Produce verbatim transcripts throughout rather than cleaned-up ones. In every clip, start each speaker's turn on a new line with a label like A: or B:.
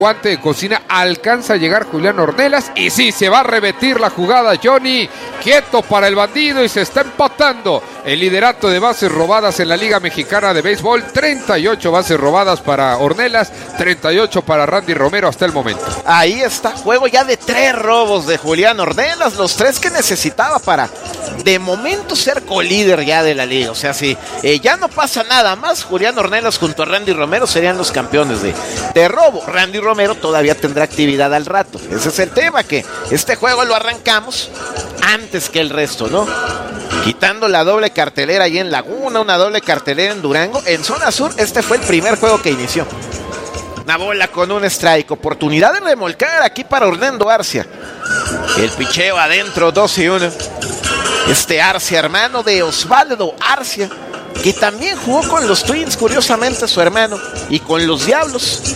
A: guante de cocina, alcanza a llegar Julián Ornelas y sí, se va a repetir la jugada. Johnny, quieto para el bandido y se está empatando el liderato de bases robadas en la Liga Mexicana de Béisbol. treinta y ocho bases robadas para Ornelas, treinta y ocho para Randy Romero hasta el momento.
B: Ahí está, juego ya de tres robos de Julián Ornelas, los tres que necesitaba para de momento ser colíder ya de la liga. O sea, si eh, ya no pasa nada más, Julián Ornelas junto a Randy Romero serían los campeones de, de robo. Randy Romero todavía tendrá actividad al rato. Ese es el tema, que este juego lo arrancamos antes que el resto, ¿no? Quitando la doble cartelera ahí en Laguna, una doble cartelera en Durango. En zona sur, este fue el primer juego que inició. Una bola con un strike, oportunidad de remolcar aquí para Orlando Arcia. El picheo adentro, dos y uno. Este Arcia, hermano de Osvaldo Arcia, que también jugó con los Twins, curiosamente su hermano, y con los Diablos.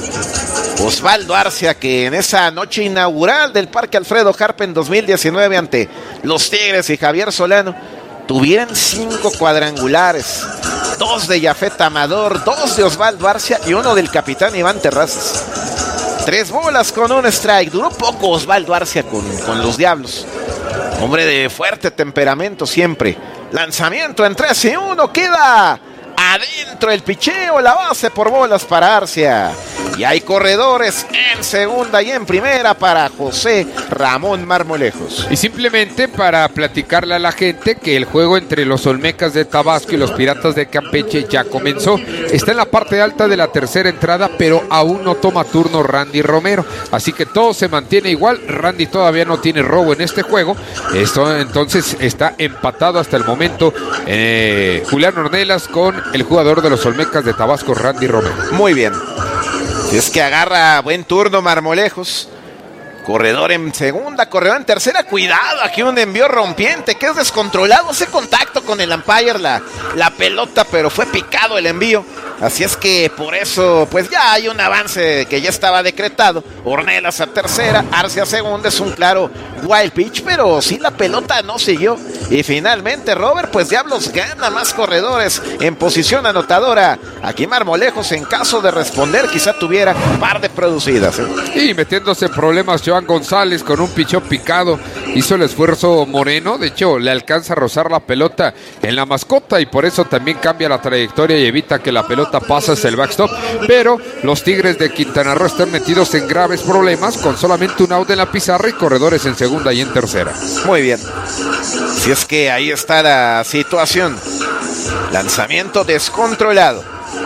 B: Osvaldo Arcia, que en esa noche inaugural del Parque Alfredo Harp en dos mil diecinueve ante los Tigres y Javier Solano, tuvieron cinco cuadrangulares, dos de Yafet Amador, dos de Osvaldo Arcia y uno del capitán Iván Terrazas. Tres bolas con un strike. Duró poco Osvaldo Arcia con, con los Diablos. Hombre de fuerte temperamento siempre. Lanzamiento en tres y uno. Queda adentro el picheo, la base por bolas para Arcia. Y hay corredores en segunda y en primera para José Ramón Marmolejos.
A: Y simplemente para platicarle a la gente que el juego entre los Olmecas de Tabasco y los Piratas de Campeche ya comenzó. Está en la parte alta de la tercera entrada, pero aún no toma turno Randy Romero. Así que todo se mantiene igual. Randy todavía no tiene robo en este juego. Esto entonces está empatado hasta el momento eh, Julián Ornelas con el jugador de los Olmecas de Tabasco, Randy Romero.
B: Muy bien. Si es que agarra buen turno Marmolejos. Corredor en segunda, corredor en tercera. Cuidado, aquí un envío rompiente que es descontrolado. Hace contacto con el umpire la, la pelota, pero fue picado el envío. Así es que por eso, pues ya hay un avance que ya estaba decretado. Ornelas a tercera, Arcia a segunda. Es un claro wild pitch, pero sí la pelota no siguió. Y finalmente Robert, pues Diablos gana más corredores en posición anotadora. Aquí Marmolejos, en caso de responder, quizá tuviera un par de producidas, ¿eh?
A: Y metiéndose problemas Joan González con un pichón picado. Hizo el esfuerzo Moreno, de hecho le alcanza a rozar la pelota en la mascota y por eso también cambia la trayectoria y evita que la pelota pase hacia el backstop. Pero los Tigres de Quintana Roo están metidos en graves problemas con solamente un out en la pizarra y corredores en segunda y en tercera.
B: Muy bien. Si es que ahí está la situación. Lanzamiento descontrolado.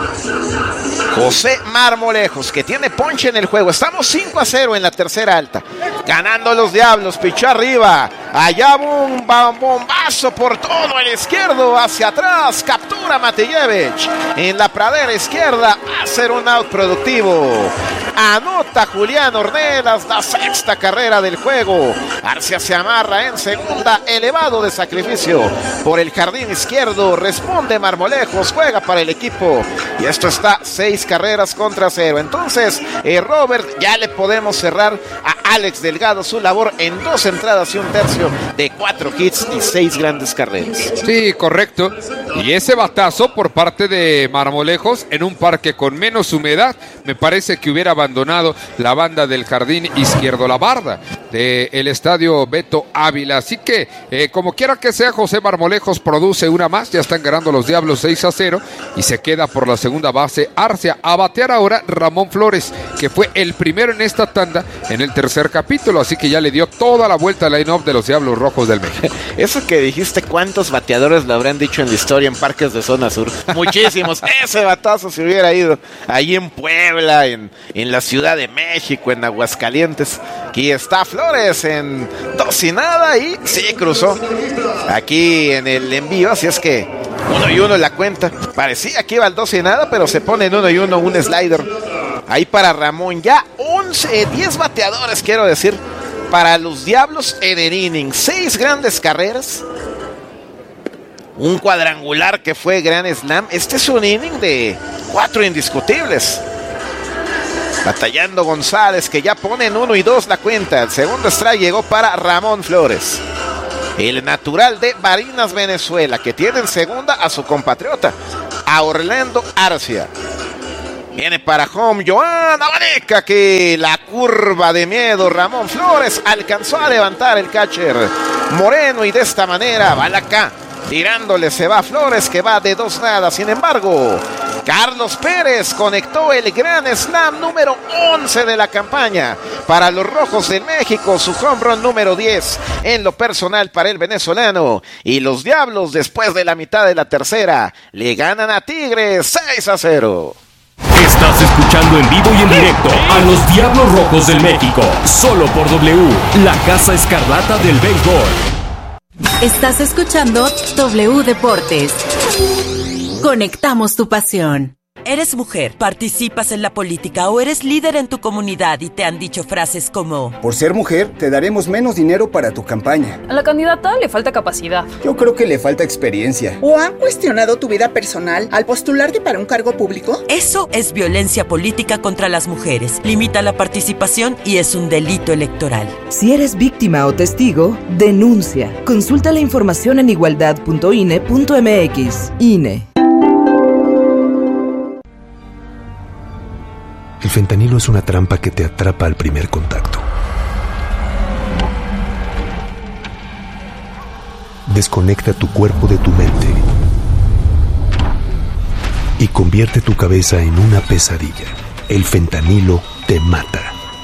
B: José Marmolejos, que tiene ponche en el juego. Estamos cinco a cero en la tercera alta. Ganando los Diablos, pichó arriba. Allá un bombazo por todo el izquierdo, hacia atrás. Captura Matejevich en la pradera izquierda. Va a ser un out productivo. Anota Julián Ornelas, la sexta carrera del juego. Arcia se amarra en segunda, elevado de sacrificio por el jardín izquierdo. Responde Marmolejos, juega para el equipo. Y esto está seis carreras contra cero. Entonces, eh, Robert, ya le podemos cerrar a Alex Delgado su labor en dos entradas y un tercio de cuatro hits y seis grandes carreras.
A: Sí, correcto. Y ese batazo por parte de Marmolejos en un parque con menos humedad, me parece que hubiera abandonado la banda del jardín izquierdo, la barda del estadio Beto Ávila. Así que, eh, como quiera que sea, José Marmolejos produce una más. Ya están ganando los Diablos seis a cero y se queda por la segunda base Arcia. A batear ahora Ramón Flores, que fue el primero en esta tanda en el tercer capítulo. Así que ya le dio toda la vuelta al line-up de los Diablos Rojos del México.
B: Eso que dijiste, ¿cuántos bateadores lo habrán dicho en la historia en parques de zona sur? Muchísimos. Ese batazo se hubiera ido ahí en Puebla, en, en la Ciudad de México, en Aguascalientes. Aquí está Flores en dos y nada y sí cruzó aquí en el envío. Así es que uno y uno la cuenta. Parecía que iba al dos y nada, pero se pone en uno y uno un slider. Ahí para Ramón. Ya once, diez bateadores, quiero decir, para los Diablos en el inning. Seis grandes carreras. Un cuadrangular que fue Grand Slam. Este es un inning de cuatro indiscutibles. Batallando González, que ya pone en uno y dos la cuenta. El segundo strike llegó para Ramón Flores, el natural de Barinas, Venezuela, que tiene en segunda a su compatriota, a Orlando Arcia. Viene para home Joan Abaneca, que la curva de miedo Ramón Flores alcanzó a levantar el catcher Moreno y de esta manera va la acá. Tirándole se va Flores, que va de dos nada. Sin embargo, Carlos Pérez conectó el gran slam número once de la campaña para los Rojos de México, su home run número diez en lo personal para el venezolano. Y los Diablos, después de la mitad de la tercera, le ganan a Tigres seis a cero.
C: Estás escuchando en vivo y en directo a los Diablos Rojos del México, solo por W, la Casa Escarlata del Béisbol.
D: Estás escuchando W Deportes. Conectamos tu pasión.
E: ¿Eres mujer, participas en la política o eres líder en tu comunidad y te han dicho frases como:
F: por ser mujer, te daremos menos dinero para tu campaña?
G: A la candidata le falta capacidad.
F: Yo creo que le falta experiencia.
H: ¿O han cuestionado tu vida personal al postularte para un cargo público?
E: Eso es violencia política contra las mujeres. Limita la participación y es un delito electoral.
I: Si eres víctima o testigo, denuncia. Consulta la información en igualdad punto I N E punto M X. I N E.
J: El fentanilo es una trampa que te atrapa al primer contacto. Desconecta tu cuerpo de tu mente y convierte tu cabeza en una pesadilla. El fentanilo te mata.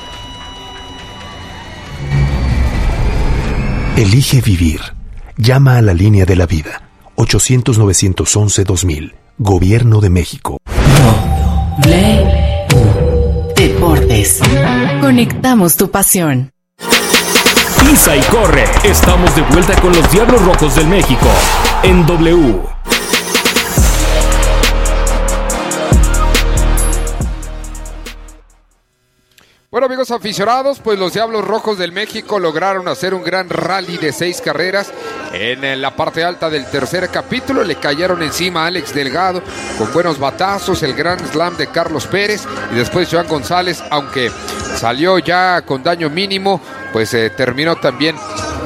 J: Elige vivir. Llama a la línea de la vida. ochocientos, novecientos once, dos mil. Gobierno de México.
D: W Deportes. Conectamos tu pasión.
C: Pisa y corre. Estamos de vuelta con los Diablos Rojos del México en W.
A: Bueno, amigos aficionados, pues los Diablos Rojos del México lograron hacer un gran rally de seis carreras. En la parte alta del tercer capítulo le cayeron encima a Alex Delgado con buenos batazos, el gran slam de Carlos Pérez y después Joan González, aunque salió ya con daño mínimo, pues eh, terminó también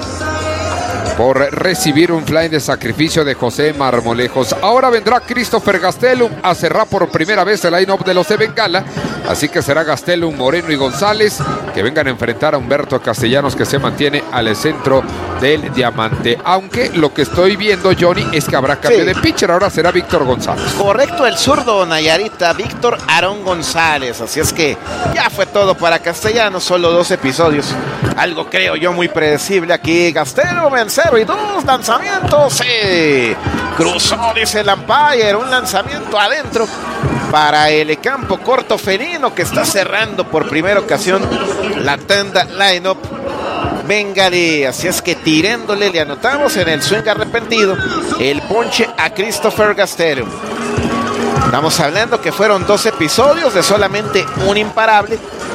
A: por recibir un fly de sacrificio de José Marmolejos. Ahora vendrá Christopher Gastelum a cerrar por primera vez el line-up de los de Bengala, así que será Gastelum, Moreno y González que vengan a enfrentar a Humberto Castellanos, que se mantiene al centro del diamante, aunque lo que estoy viendo, Johnny, es que habrá cambio sí. de pitcher. Ahora será Víctor González.
B: Correcto, el zurdo Nayarita, Víctor Aarón González, así es que ya fue todo para Castellanos, solo dos episodios, algo creo yo muy predecible aquí. Gastelum en cero y dos lanzamientos, sí. Cruzó, dice el umpire, un lanzamiento adentro para el campo corto felino, que está cerrando por primera ocasión la tanda line-up bengalí. Así es que tirándole le anotamos en el swing arrepentido el ponche a Christopher Gastelum. Estamos hablando que fueron dos episodios de solamente un imparable.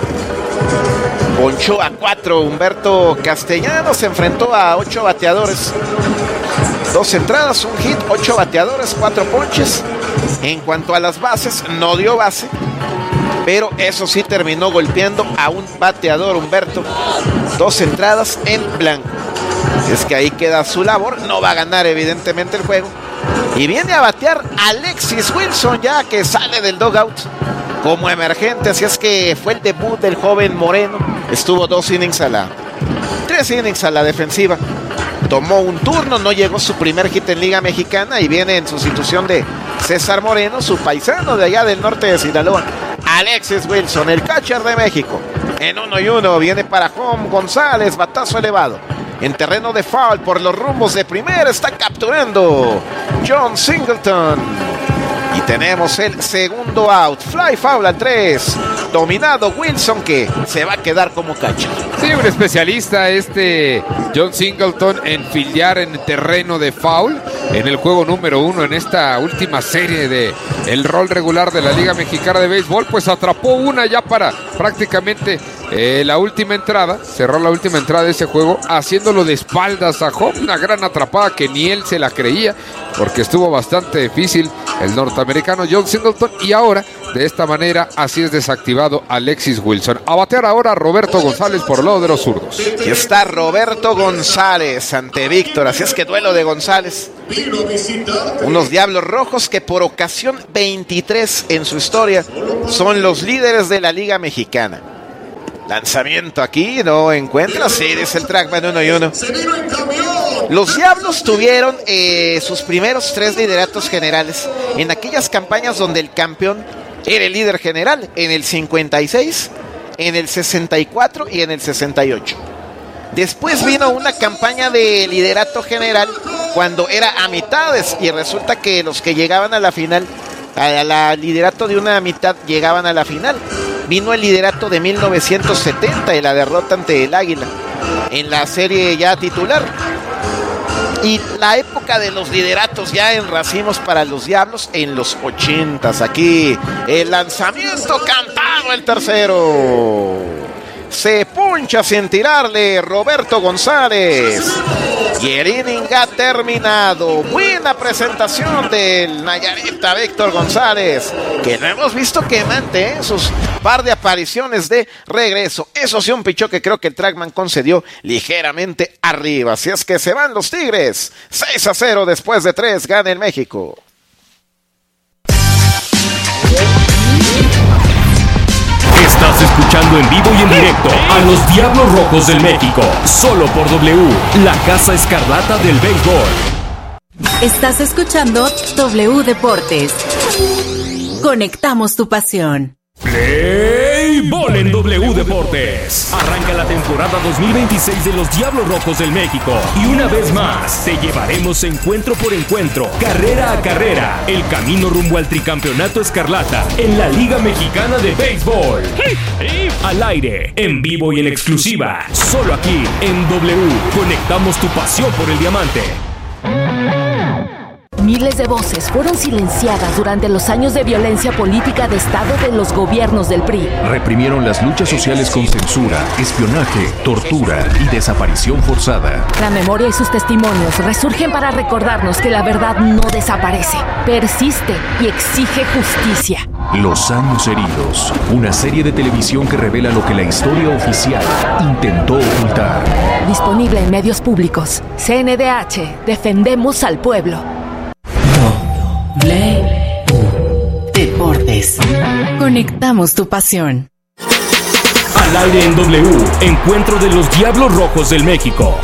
B: Ponchó a cuatro Humberto Castellanos, se enfrentó a ocho bateadores, dos entradas, un hit, ocho bateadores, cuatro ponches. En cuanto a las bases, no dio base, pero eso sí terminó golpeando a un bateador, Humberto, dos entradas en blanco. Es que ahí queda su labor, no va a ganar evidentemente el juego. Y viene a batear Alexis Wilson, ya que sale del dugout como emergente, así es que fue el debut del joven Moreno. Estuvo dos innings a la, tres innings a la defensiva. Tomó un turno, no llegó su primer hit en Liga Mexicana y viene en sustitución de César Moreno, su paisano de allá del norte de Sinaloa. Alexis Wilson, el catcher de México. En uno y uno viene para home González, batazo elevado. En terreno de foul por los rumbos de primera está capturando John Singleton. Y tenemos el segundo out. Fly foul al tres. Dominado Wilson, que se va a quedar como catcher.
A: Sí, un especialista este John Singleton en fildear en terreno de foul. En el juego número uno en esta última serie de el rol regular de la Liga Mexicana de Béisbol, pues atrapó una ya para prácticamente eh, la última entrada, cerró la última entrada de ese juego, haciéndolo de espaldas a Hop, una gran atrapada que ni él se la creía, porque estuvo bastante difícil el norteamericano John Singleton, y ahora, de esta manera, así es desactivado Alexis Wilson. A batear ahora Roberto González por el lado de los zurdos.
B: Aquí está Roberto González ante Víctor, así es que duelo de González. Unos Diablos Rojos que por ocasión veintitrés en su historia son los líderes de la Liga Mexicana. Lanzamiento aquí, no encuentra, sí, dice el trackman, uno y uno. Los Diablos tuvieron eh, sus primeros tres lideratos generales en aquellas campañas donde el campeón era el líder general, en el cincuenta y seis, en el sesenta y cuatro y en el sesenta y ocho. Después vino una campaña de liderato general cuando era a mitades, y resulta que los que llegaban a la final, a la liderato de una mitad, llegaban a la final. Vino el liderato de mil novecientos setenta y la derrota ante el Águila en la serie ya titular. Y la época de los lideratos ya en racimos para los Diablos en los ochentas. Aquí el lanzamiento cantado, el tercero. Se puncha sin tirarle Roberto González. Y el inning ha terminado. Buena presentación del Nayarita Víctor González, que no hemos visto quemante en ¿eh? sus par de apariciones de regreso. Eso sí, un pichó que creo que el trackman concedió ligeramente arriba. Así es que se van los Tigres. seis a cero después de tres. Gana el México.
C: Estás escuchando en vivo y en directo a los Diablos Rojos del México, solo por W, la Casa Escarlata del Béisbol.
D: Estás escuchando W Deportes. Conectamos tu pasión.
C: Play Ball en W Deportes. Arranca la temporada dos mil veintiséis de los Diablos Rojos del México. Y una vez más, te llevaremos encuentro por encuentro, carrera a carrera, el camino rumbo al tricampeonato escarlata en la Liga Mexicana de Béisbol. Al aire, en vivo y en exclusiva, solo aquí en W. Conectamos tu pasión por el diamante.
K: Miles de voces fueron silenciadas durante los años de violencia política de Estado de los gobiernos del P R I.
J: Reprimieron las luchas sociales con censura, espionaje, tortura y desaparición forzada.
K: La memoria y sus testimonios resurgen para recordarnos que la verdad no desaparece, persiste y exige justicia.
J: Los años heridos, una serie de televisión que revela lo que la historia oficial intentó ocultar.
K: Disponible en medios públicos. C N D H, defendemos al pueblo.
D: W Deportes. Conectamos tu pasión.
C: Al aire en W, encuentro de los Diablos Rojos del México.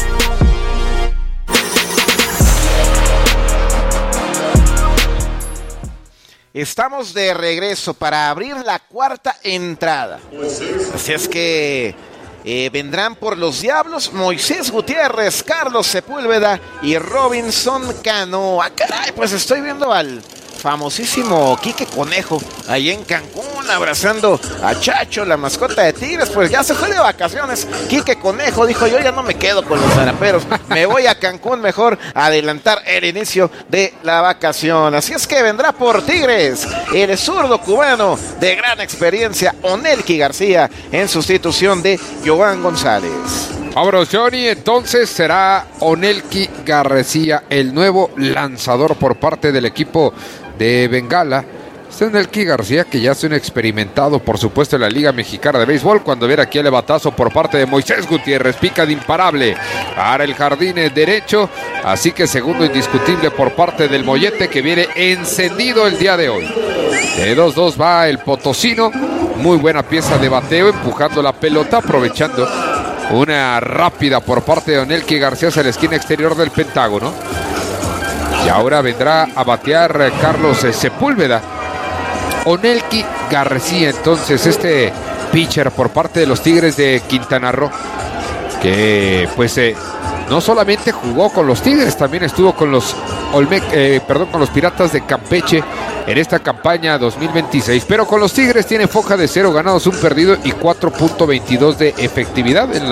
B: Estamos de regreso para abrir la cuarta entrada. Así es que eh, vendrán por los Diablos Moisés Gutiérrez, Carlos Sepúlveda y Robinson Cano. Ah, caray, pues estoy viendo al famosísimo Quique Conejo ahí en Cancún abrazando a Chacho, la mascota de Tigres. Pues ya se fue de vacaciones Quique Conejo, dijo: yo ya no me quedo con los zaraperos, me voy a Cancún mejor a adelantar el inicio de la vacación. Así es que vendrá por Tigres el zurdo cubano de gran experiencia, Onelki García, en sustitución de Joan González.
A: Vámonos, Johnny. Entonces será Onelki García el nuevo lanzador por parte del equipo de Bengala. Este Onelki García, que ya es un experimentado, por supuesto, en la Liga Mexicana de Béisbol. Cuando viera aquí el batazo por parte de Moisés Gutiérrez, pica de imparable para el jardín derecho. Así que segundo indiscutible por parte del Mollete, que viene encendido el día de hoy. De dos dos va el potosino. Muy buena pieza de bateo, empujando la pelota, aprovechando una rápida por parte de Onelki García hacia la esquina exterior del Pentágono. Y ahora vendrá a batear Carlos Sepúlveda. Onelki García, entonces, este pitcher por parte de los Tigres de Quintana Roo, que pues eh, no solamente jugó con los Tigres, también estuvo con los Olmec, eh, perdón, con los Piratas de Campeche en esta campaña dos mil veintiséis, pero con los Tigres tiene foja de cero ganados, un perdido y cuatro punto veintidós de efectividad en, lo,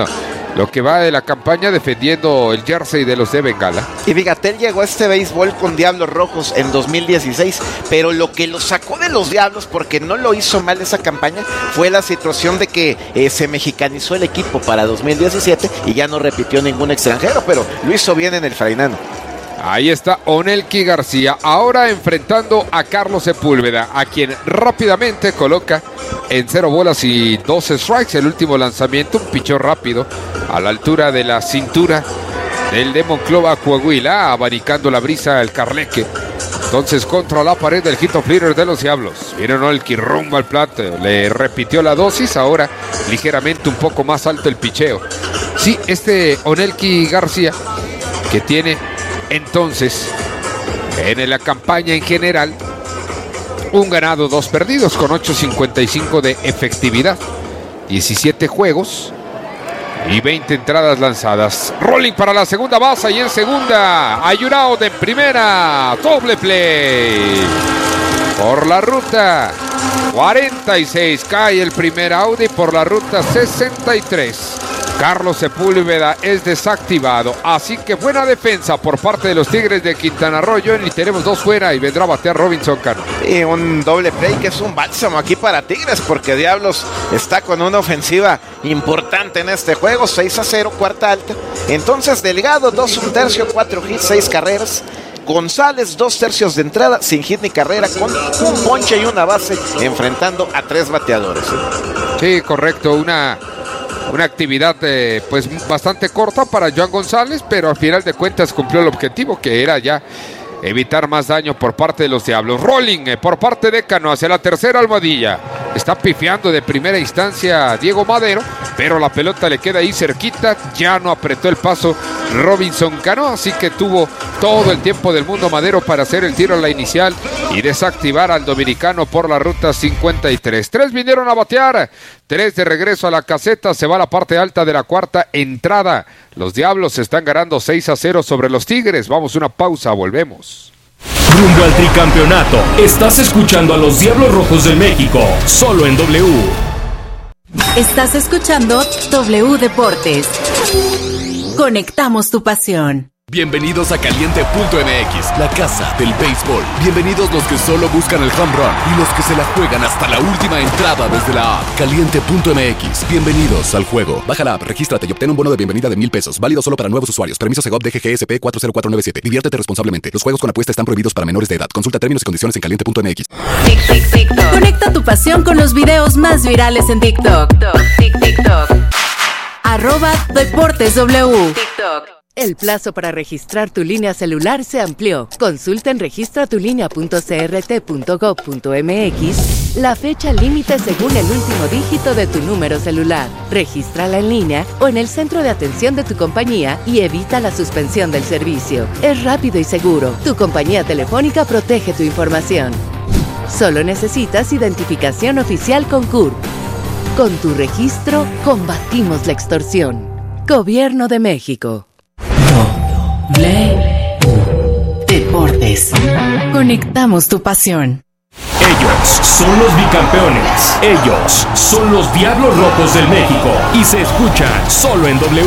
A: lo que va de la campaña defendiendo el jersey de los de Bengala.
B: Y fíjate, él llegó a este béisbol con Diablos Rojos en dos mil dieciséis, pero lo que lo sacó de los Diablos, porque no lo hizo mal esa campaña, fue la situación de que eh, se mexicanizó el equipo para dos mil diecisiete y ya no repitió ningún extranjero, pero lo hizo bien en el Frainano.
A: Ahí está Onelki García, ahora enfrentando a Carlos Sepúlveda, a quien rápidamente coloca en cero bolas y dos strikes. El último lanzamiento, un pichón rápido a la altura de la cintura del de Monclova, Coahuila, abanicando la brisa el Carleque. Entonces contra la pared del hit of leader de los Diablos. Viene Onelki rumbo al plato, le repitió la dosis, ahora ligeramente un poco más alto el picheo. Sí, este Onelki García, que tiene entonces en la campaña en general un ganado, dos perdidos, con ocho cincuenta y cinco de efectividad, diecisiete juegos y veinte entradas lanzadas. Rolling para la segunda base y en segunda Ayurao de primera, doble play por la ruta cuarenta y seis, cae el primer out y por la ruta sesenta y tres Carlos Sepúlveda es desactivado, así que buena defensa por parte de los Tigres de Quintana Roo. Y tenemos dos fuera y vendrá a batear Robinson Cano.
B: Y un doble play que es un bálsamo aquí para Tigres, porque Diablos está con una ofensiva importante en este juego, seis a cero, cuarta alta. Entonces Delgado, dos un tercio, cuatro hits, seis carreras. González, dos tercios de entrada, sin hit ni carrera, con un ponche y una base, enfrentando a tres bateadores.
A: Sí, correcto, una... Una actividad eh, pues bastante corta para Joan González, pero al final de cuentas cumplió el objetivo, que era ya evitar más daño por parte de los Diablos. Rolling eh, por parte de Cano hacia la tercera almohadilla. Está pifiando de primera instancia Diego Madero, pero la pelota le queda ahí cerquita. Ya no apretó el paso Robinson Cano, así que tuvo todo el tiempo del mundo Madero para hacer el tiro a la inicial y desactivar al dominicano por la ruta cincuenta y tres. Tres vinieron a batear, tres de regreso a la caseta. Se va a la parte alta de la cuarta entrada. Los Diablos están ganando seis a cero sobre los Tigres. Vamos a una pausa, volvemos.
C: Rumbo al tricampeonato. Estás escuchando a los Diablos Rojos del México, solo en W.
D: Estás escuchando W Deportes. Conectamos tu pasión.
L: Bienvenidos a Caliente punto M X, la casa del béisbol. Bienvenidos los que solo buscan el home run y los que se la juegan hasta la última entrada desde la app. Caliente punto M X, bienvenidos al juego. Baja la app, regístrate y obtén un bono de bienvenida de mil pesos, válido solo para nuevos usuarios. Permiso Segov D G G S P cuatro cero cuatro nueve siete. Diviértete responsablemente. Los juegos con apuesta están prohibidos para menores de edad. Consulta términos y condiciones en caliente punto M X.
D: Tic, tic, tic, Conecta tu pasión con los videos más virales en TikTok. Tic, TikTok. Arroba Deportes W. TikTok.
M: El plazo para registrar tu línea celular se amplió. Consulta en registra tu línea punto c r t punto gov punto m x la fecha límite según el último dígito de tu número celular. Regístrala en línea o en el centro de atención de tu compañía y evita la suspensión del servicio. Es rápido y seguro. Tu compañía telefónica protege tu información. Solo necesitas identificación oficial con C U R P. Con tu registro, combatimos la extorsión. Gobierno de México.
D: W Deportes. Conectamos tu pasión.
C: Ellos son los bicampeones. Ellos son los Diablos Rojos del México. Y se escuchan solo en W.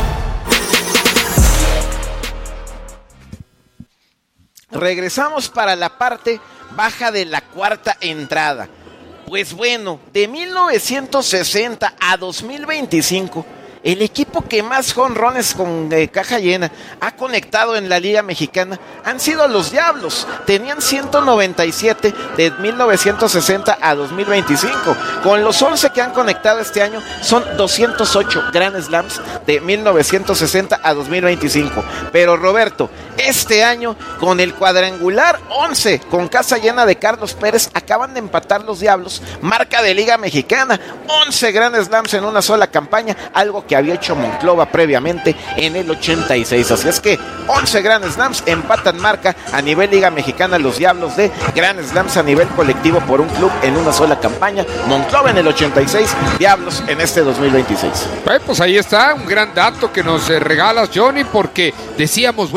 B: Regresamos para la parte baja de la cuarta entrada. Pues bueno, de mil novecientos sesenta a dos mil veinticinco... el equipo que más jonrones con eh, caja llena ha conectado en la Liga Mexicana han sido los Diablos. Tenían ciento noventa y siete de mil novecientos sesenta a dos mil veinticinco. Con los once que han conectado este año son doscientos ocho Grand Slams de mil novecientos sesenta a dos mil veinticinco. Pero Roberto, este año con el cuadrangular once con casa llena de Carlos Pérez acaban de empatar los Diablos, marca de Liga Mexicana, once Grand Slams en una sola campaña, algo que había hecho Monclova previamente en el ochenta y seis. Así es que once Grand Slams empatan marca a nivel Liga Mexicana los Diablos de Grand Slams a nivel colectivo por un club en una sola campaña. Monclova en el ochenta y seis, Diablos en este dos mil veintiséis.
A: Eh, pues ahí está un gran dato que nos eh, regalas, Johnny, porque decíamos, bueno,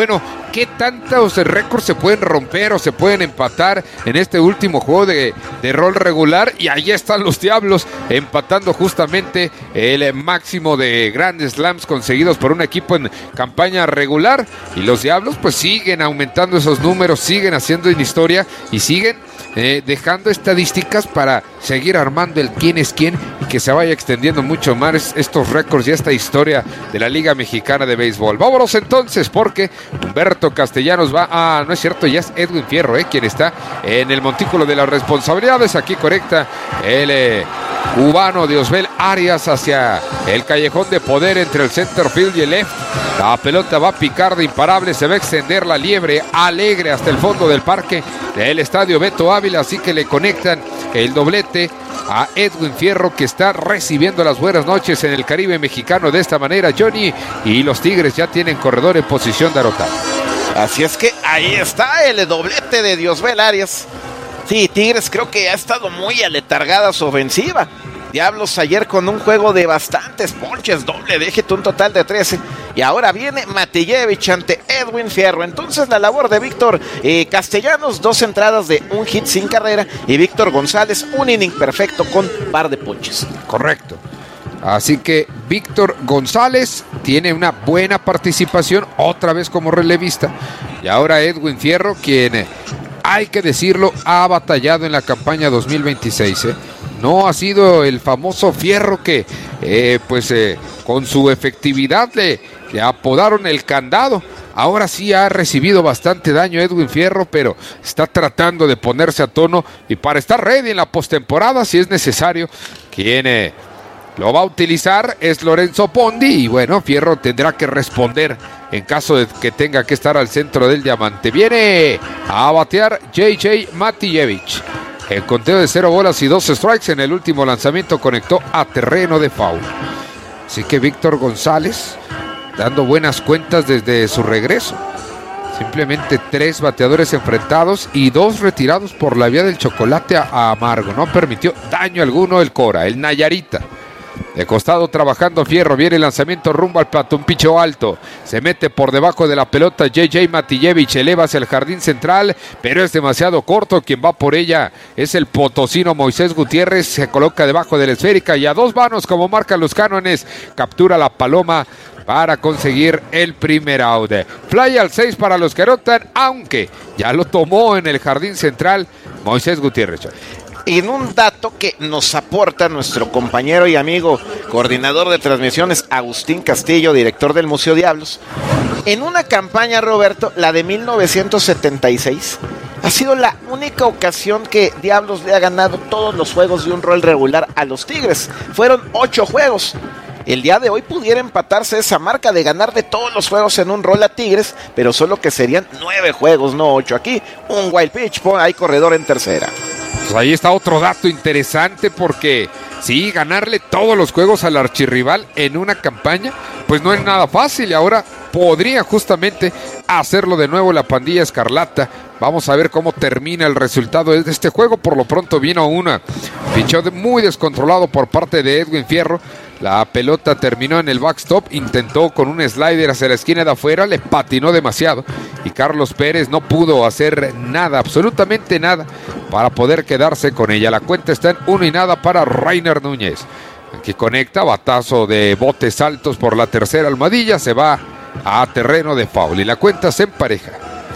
A: qué tantos récords se pueden romper o se pueden empatar en este último juego de, de rol regular, y ahí están los Diablos empatando justamente el máximo de Grand Slams conseguidos por un equipo en campaña regular, y los Diablos pues siguen aumentando esos números, siguen haciendo una historia y siguen eh, dejando estadísticas para seguir armando el quién es quién y que se vaya extendiendo mucho más estos récords y esta historia de la Liga Mexicana de Béisbol. Vámonos entonces, porque Humberto Castellanos va a... no es cierto, ya es Edwin Fierro, eh, quien está en el montículo de las responsabilidades. Aquí conecta el eh, cubano Diosbel Arias hacia el callejón de poder entre el center field y el left. La pelota va a picar de imparable, se va a extender la liebre alegre hasta el fondo del parque del estadio Beto Ávila, así que le conectan el doblete a Edwin Fierro, que está recibiendo las buenas noches en el Caribe mexicano de esta manera, Johnny, y los Tigres ya tienen corredor en posición de anotar.
B: Así es que ahí está el doblete de Diosbel Arias. Sí, Tigres creo que ha estado muy aletargada su ofensiva. Diablos ayer con un juego de bastantes ponches, doble déjate, un total de trece. Y ahora viene Matijevich ante Edwin Fierro. Entonces la labor de Víctor eh, Castellanos, dos entradas de un hit sin carrera. Y Víctor González, un inning perfecto con par de ponches.
A: Correcto. Así que Víctor González tiene una buena participación, otra vez como relevista. Y ahora Edwin Fierro, quien, hay que decirlo, ha batallado en la campaña dos mil veintiséis, ¿eh? No ha sido el famoso Fierro que, eh, pues, eh, con su efectividad le, le apodaron el candado. Ahora sí ha recibido bastante daño Edwin Fierro, pero está tratando de ponerse a tono y para estar ready en la postemporada si es necesario. Quien eh, lo va a utilizar es Lorenzo Pondi, y bueno, Fierro tendrá que responder en caso de que tenga que estar al centro del diamante. Viene a batear J J Matijevich. El conteo de cero bolas y dos strikes en el último lanzamiento conectó a terreno de foul. Así que Víctor González dando buenas cuentas desde su regreso. Simplemente tres bateadores enfrentados y dos retirados por la vía del chocolate a amargo. No permitió daño alguno el Cora, el Nayarita. De costado trabajando Fierro, viene el lanzamiento rumbo al plato, un picho alto, se mete por debajo de la pelota J J Matijevich, eleva hacia el jardín central, pero es demasiado corto, quien va por ella es el potosino Moisés Gutiérrez, se coloca debajo de la esférica y a dos manos como marcan los cánones, captura la paloma para conseguir el primer out. Fly al seis para los que anotan, aunque ya lo tomó en el jardín central Moisés Gutiérrez.
B: En un dato que nos aporta nuestro compañero y amigo coordinador de transmisiones Agustín Castillo, director del Museo Diablos, en una campaña, Roberto, la de mil novecientos setenta y seis, ha sido la única ocasión que Diablos le ha ganado todos los juegos de un rol regular a los Tigres. Fueron ocho juegos. El día de hoy pudiera empatarse esa marca de ganar de todos los juegos en un rol a Tigres, pero solo que serían nueve juegos, no ocho. Aquí un wild pitch, hay corredor en tercera.
A: Pues ahí está otro dato interesante, porque sí, ganarle todos los juegos al archirrival en una campaña, pues no es nada fácil, y ahora podría justamente hacerlo de nuevo la pandilla escarlata. Vamos a ver cómo termina el resultado de este juego. Por lo pronto vino una picheo muy descontrolado por parte de Edwin Fierro. La pelota terminó en el backstop, intentó con un slider hacia la esquina de afuera, le patinó demasiado y Carlos Pérez no pudo hacer nada, absolutamente nada, para poder quedarse con ella. La cuenta está en uno y nada para Rainer Núñez, que conecta batazo de botes altos por la tercera almohadilla, se va a terreno de foul y la cuenta se empareja.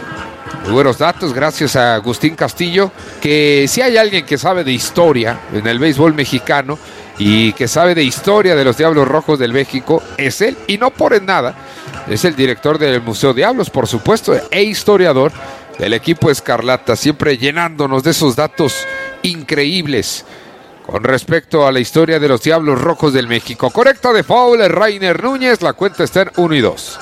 A: Muy buenos datos, gracias a Agustín Castillo, que si hay alguien que sabe de historia en el béisbol mexicano y que sabe de historia de los Diablos Rojos del México, es él, y no por nada, es el director del Museo Diablos, por supuesto, e historiador del equipo escarlata, siempre llenándonos de esos datos increíbles con respecto a la historia de los Diablos Rojos del México. Correcta de foul, Rainer Núñez, la cuenta está en uno y dos.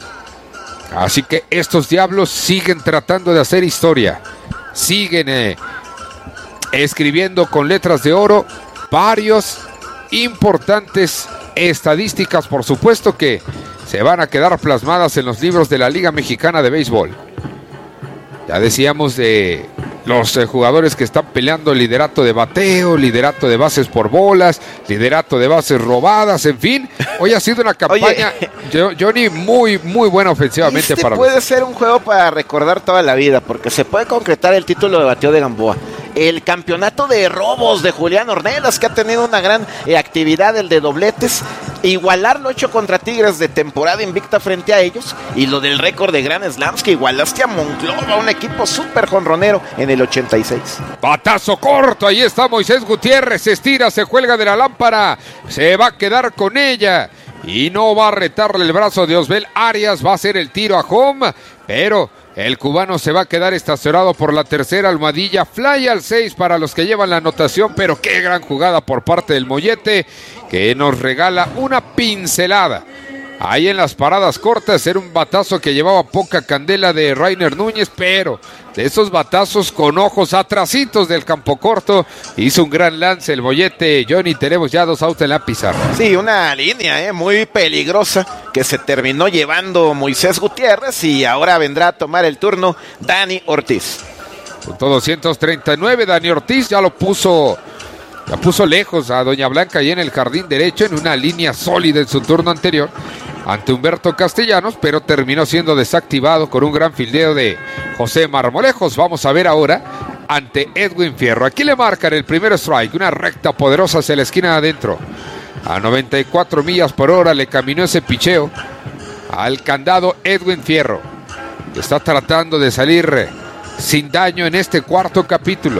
A: Así que estos Diablos siguen tratando de hacer historia, siguen eh, escribiendo con letras de oro varios importantes estadísticas, por supuesto, que se van a quedar plasmadas en los libros de la Liga Mexicana de Béisbol. Ya decíamos de los eh, jugadores que están peleando liderato de bateo, liderato de bases por bolas, liderato de bases robadas, en fin. Hoy ha sido una campaña, Oye, Johnny, muy, muy buena ofensivamente
B: este
A: para
B: puede
A: los...
B: ser un juego para recordar toda la vida, porque se puede concretar el título de bateo de Gamboa. El campeonato de robos de Julián Ornelas, que ha tenido una gran eh, actividad, el de dobletes, igualar lo hecho contra Tigres de temporada invicta frente a ellos, y lo del récord de Grand Slams que igualaste a Monclova, un equipo súper jonronero en el ochenta y seis.
A: Batazo corto, ahí está Moisés Gutiérrez, se estira, se cuelga de la lámpara, se va a quedar con ella y no va a retarle el brazo de Osbel Arias, va a hacer el tiro a home, pero el cubano se va a quedar estacionado por la tercera almohadilla, fly al seis para los que llevan la anotación, pero qué gran jugada por parte del Mollete, que nos regala una pincelada. Ahí en las paradas cortas era un batazo que llevaba poca candela de Rainer Núñez, pero de esos batazos con ojos atrasitos del campo corto, hizo un gran lance el Mollete. Johnny, tenemos ya dos outs en la pizarra.
B: Sí, una línea eh, muy peligrosa que se terminó llevando Moisés Gutiérrez, y ahora vendrá a tomar el turno Dani Ortiz.
A: Punto doscientos treinta y nueve, Dani Ortiz ya lo puso... La puso lejos a Doña Blanca ahí en el jardín derecho, en una línea sólida en su turno anterior ante Humberto Castellanos, pero terminó siendo desactivado con un gran fildeo de José Marmolejos. Vamos a ver ahora ante Edwin Fierro. Aquí le marcan el primer strike, una recta poderosa hacia la esquina de adentro. A noventa y cuatro millas por hora le caminó ese picheo al candado Edwin Fierro, que está tratando de salir sin daño en este cuarto capítulo.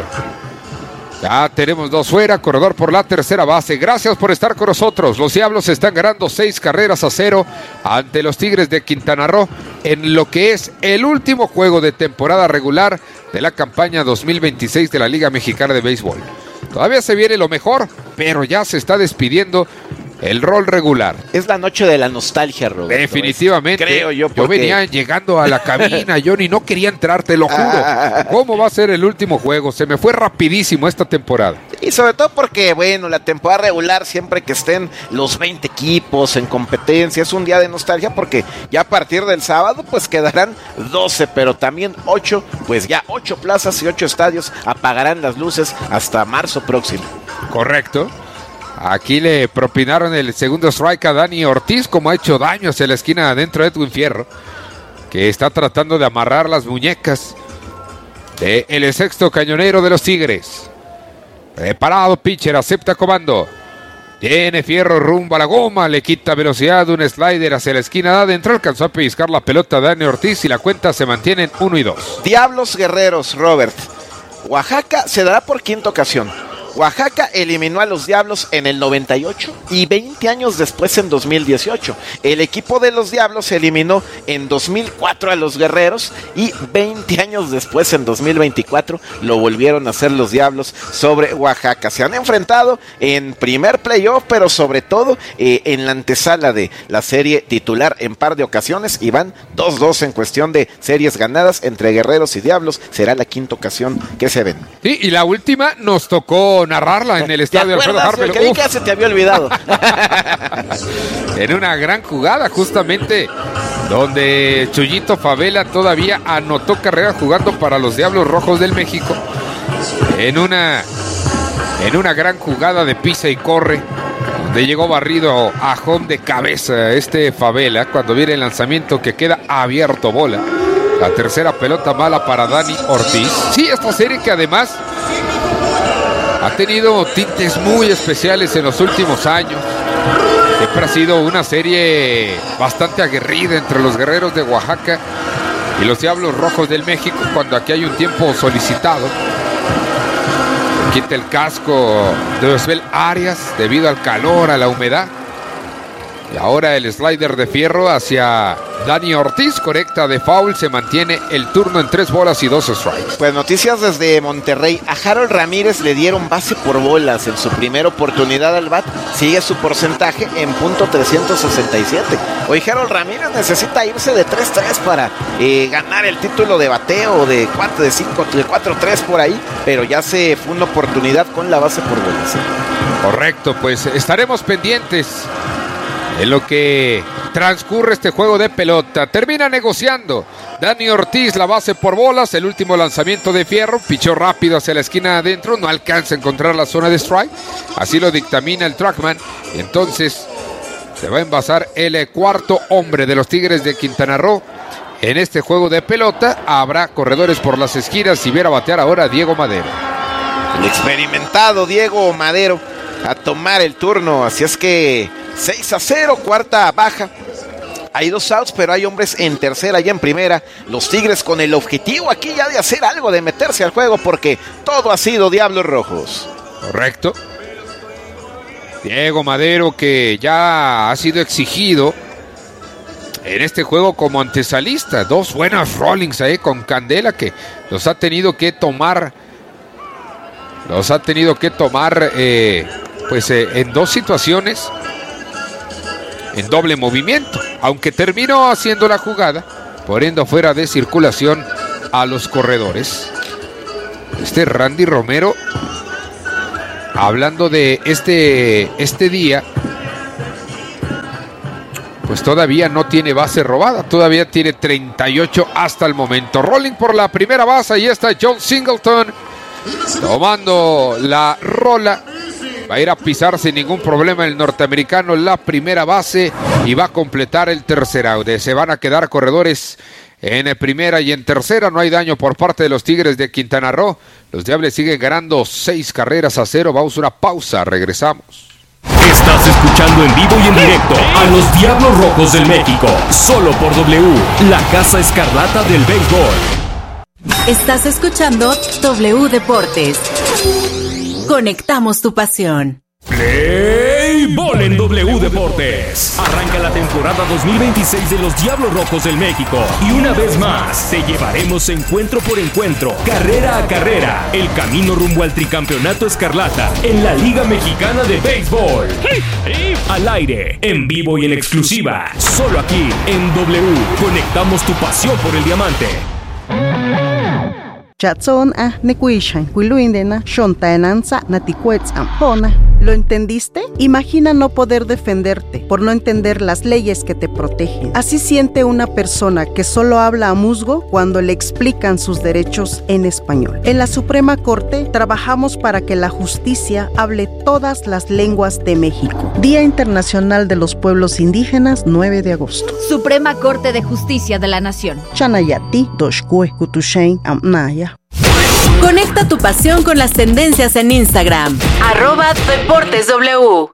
A: Ya tenemos dos fuera, corredor por la tercera base. Gracias por estar con nosotros. Los Diablos están ganando seis carreras a cero ante los Tigres de Quintana Roo en lo que es el último juego de temporada regular de la campaña dos mil veintiséis de la Liga Mexicana de Béisbol. Todavía se viene lo mejor, pero ya se está despidiendo el rol regular.
B: Es la noche de la nostalgia, Roberto.
A: Definitivamente.
B: Creo yo.
A: Porque... Yo venía llegando a la cabina, Johnny, no quería entrar, te lo juro. ¿Cómo va a ser el último juego? Se me fue rapidísimo esta temporada.
B: Y sobre todo porque, bueno, la temporada regular, siempre que estén los veinte equipos en competencia, es un día de nostalgia, porque ya a partir del sábado, pues quedarán doce, pero también ocho, pues ya ocho plazas y ocho estadios apagarán las luces hasta marzo próximo.
A: Correcto. Aquí le propinaron el segundo strike a Dani Ortiz, como ha hecho daño hacia la esquina adentro de Edwin Fierro, que está tratando de amarrar las muñecas de el sexto cañonero de los Tigres. Preparado, pitcher, acepta comando. Tiene Fierro rumbo a la goma, le quita velocidad, un slider hacia la esquina de adentro, alcanzó a pellizcar la pelota a Dani Ortiz y la cuenta se mantiene en uno y dos.
B: Diablos Guerreros, Robert. Oaxaca se dará por quinta ocasión. Oaxaca eliminó a los Diablos en el noventa y ocho y veinte años después en dos mil dieciocho. El equipo de los Diablos eliminó en dos mil cuatro a los Guerreros y veinte años después en dos mil veinticuatro lo volvieron a hacer los Diablos sobre Oaxaca. Se han enfrentado en primer playoff, pero sobre todo eh, en la antesala de la serie titular en par de ocasiones, y van dos dos en cuestión de series ganadas entre Guerreros y Diablos. Será la quinta ocasión que se ven.
A: Sí, y la última nos tocó narrarla en el estadio Alfredo Harper.
B: Creí que se te había olvidado.
A: En una gran jugada, justamente donde Chuyito Favela todavía anotó carrera jugando para los Diablos Rojos del México. En una, en una gran jugada de pisa y corre, donde llegó barrido a home de cabeza este Favela, cuando viene el lanzamiento que queda abierto bola. La tercera pelota mala para Dani Ortiz. Sí, esta serie que además ha tenido tintes muy especiales en los últimos años. Siempre ha sido una serie bastante aguerrida entre los Guerreros de Oaxaca y los Diablos Rojos del México, cuando aquí hay un tiempo solicitado. Quita el casco de Osbel Arias debido al calor, a la humedad. Y ahora el slider de Fierro hacia Dani Ortiz, correcta de foul, se mantiene el turno en tres bolas y dos strikes.
B: Pues noticias desde Monterrey. A Harold Ramírez le dieron base por bolas en su primera oportunidad al bat. Sigue su porcentaje en punto trescientos sesenta y siete. Hoy Harold Ramírez necesita irse de tres tres para eh, ganar el título de bateo de cuatro, de cinco, de cuatro tres por ahí, pero ya se fue una oportunidad con la base por bolas.
A: Correcto, pues estaremos pendientes en lo que transcurre este juego de pelota. Termina negociando Dani Ortiz la base por bolas, el último lanzamiento de Fierro, pichó rápido hacia la esquina adentro, no alcanza a encontrar la zona de strike, así lo dictamina el trackman, y entonces se va a envasar el cuarto hombre de los Tigres de Quintana Roo. En este juego de pelota habrá corredores por las esquinas y viera batear ahora Diego Madero.
B: El experimentado Diego Madero a tomar el turno, así es que seis a cero, cuarta baja. Hay dos outs, pero hay hombres en tercera y en primera. Los Tigres con el objetivo aquí ya de hacer algo, de meterse al juego, porque todo ha sido Diablos Rojos.
A: Correcto. Diego Madero, que ya ha sido exigido en este juego como antesalista. Dos buenas rollings ahí con Candela, que los ha tenido que tomar. Los ha tenido que tomar eh, pues eh, en dos situaciones. En doble movimiento, aunque terminó haciendo la jugada, poniendo fuera de circulación a los corredores. Este Randy Romero, hablando de este, este día, pues todavía no tiene base robada, todavía tiene treinta y ocho hasta el momento. Rolling por la primera base, y está John Singleton tomando la rola. Va a ir a pisar sin ningún problema el norteamericano la primera base y va a completar el tercer out. Se van a quedar corredores en primera y en tercera. No hay daño por parte de los Tigres de Quintana Roo. Los Diables siguen ganando seis carreras a cero. Vamos a una pausa, regresamos.
C: Estás escuchando en vivo y en directo a los Diablos Rojos del México, solo por W, la Casa Escarlata del Béisbol.
D: Estás escuchando W Deportes. Conectamos tu pasión.
C: Play Ball en W Deportes. Arranca la temporada dos mil veintiséis de los Diablos Rojos del México. Y una vez más, te llevaremos encuentro por encuentro, carrera a carrera, el camino rumbo al tricampeonato escarlata en la Liga Mexicana de Béisbol. Al aire, en vivo y en exclusiva, solo aquí en W. Conectamos tu pasión por el diamante.
N: Chatson a nekuishan, kuiluindena, shontaenanza, naticuetz ampona. ¿Lo entendiste? Imagina no poder defenderte por no entender las leyes que te protegen. Así siente una persona que solo habla a musgo cuando le explican sus derechos en español. En la Suprema Corte trabajamos para que la justicia hable todas las lenguas de México. Día Internacional de los Pueblos Indígenas, nueve de agosto.
O: Suprema Corte de Justicia de la Nación.
N: Chanayati, Doshkue, Kutushain, Amnaya.
D: Conecta tu pasión con las tendencias en Instagram. Arroba Deportes W.